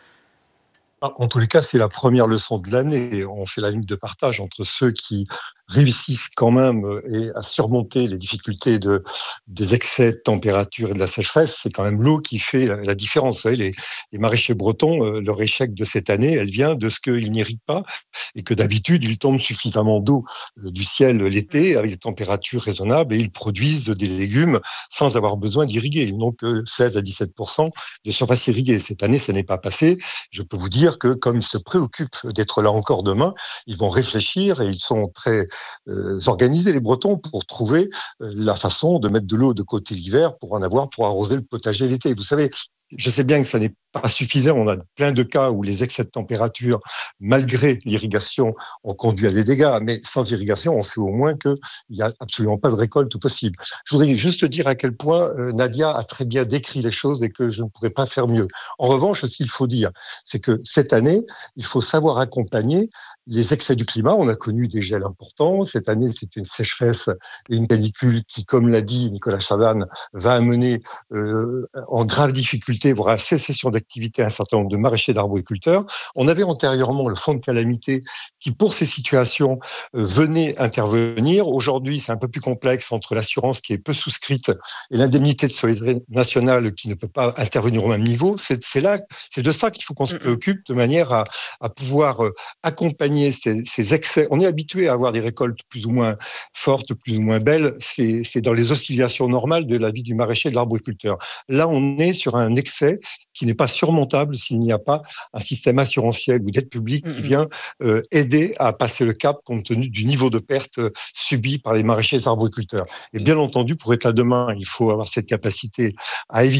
En tous les cas, c'est la première leçon de l'année. On fait la ligne de partage entre ceux qui réussissent quand même et à surmonter les difficultés de, des excès de température et de la sécheresse. C'est quand même l'eau qui fait la, la différence. Vous savez, les, les maraîchers bretons, euh, leur échec de cette année, elle vient de ce qu'ils n'irriguent pas et que d'habitude, il tombe suffisamment d'eau euh, du ciel l'été avec des températures raisonnables et ils produisent des légumes sans avoir besoin d'irriguer. Ils n'ont que seize à dix-sept pour cent de surface irriguée. Cette année, ça n'est pas passé. Je peux vous dire que comme ils se préoccupent d'être là encore demain, ils vont réfléchir et ils sont très euh, organisés, les Bretons, pour trouver euh, la façon de mettre de l'eau de côté l'hiver pour en avoir pour arroser le potager l'été. Vous savez, je sais bien que ça n'est pas suffisant. On a plein de cas où les excès de température, malgré l'irrigation, ont conduit à des dégâts. Mais sans irrigation, on sait au moins qu'il n'y a absolument pas de récolte possible. Je voudrais juste dire à quel point euh, Nadia a très bien décrit les choses et que je ne pourrais pas faire mieux. En revanche, ce qu'il faut dire, c'est que cette année, il faut savoir accompagner les excès du climat. On a connu des gels importants. Cette année, c'est une sécheresse et une canicule qui, comme l'a dit Nicolas Chaban, va amener euh, en grave difficulté, voire à sécession d'activité un certain nombre de maraîchers d'arboriculteurs. On avait antérieurement le fonds de calamité qui, pour ces situations, euh, venait intervenir. Aujourd'hui, c'est un peu plus complexe entre l'assurance qui est peu souscrite et l'indemnité de solidarité nationale qui ne peut pas intervenir au même niveau. C'est, c'est là, c'est de ça qu'il faut qu'on se préoccupe de manière à, à pouvoir euh, accompagner ces, ces excès. On est habitué à avoir des récoltes plus ou moins fortes, plus ou moins belles. C'est, c'est dans les oscillations normales de la vie du maraîcher et de l'arboriculteur. Là, on est sur un excès qui n'est pas surmontable s'il n'y a pas un système assurantiel ou d'aide publique qui vient euh, aider à passer le cap compte tenu du niveau de perte euh, subi par les maraîchers et les arboriculteurs. Et bien entendu, pour être là demain, il faut avoir cette capacité à éviter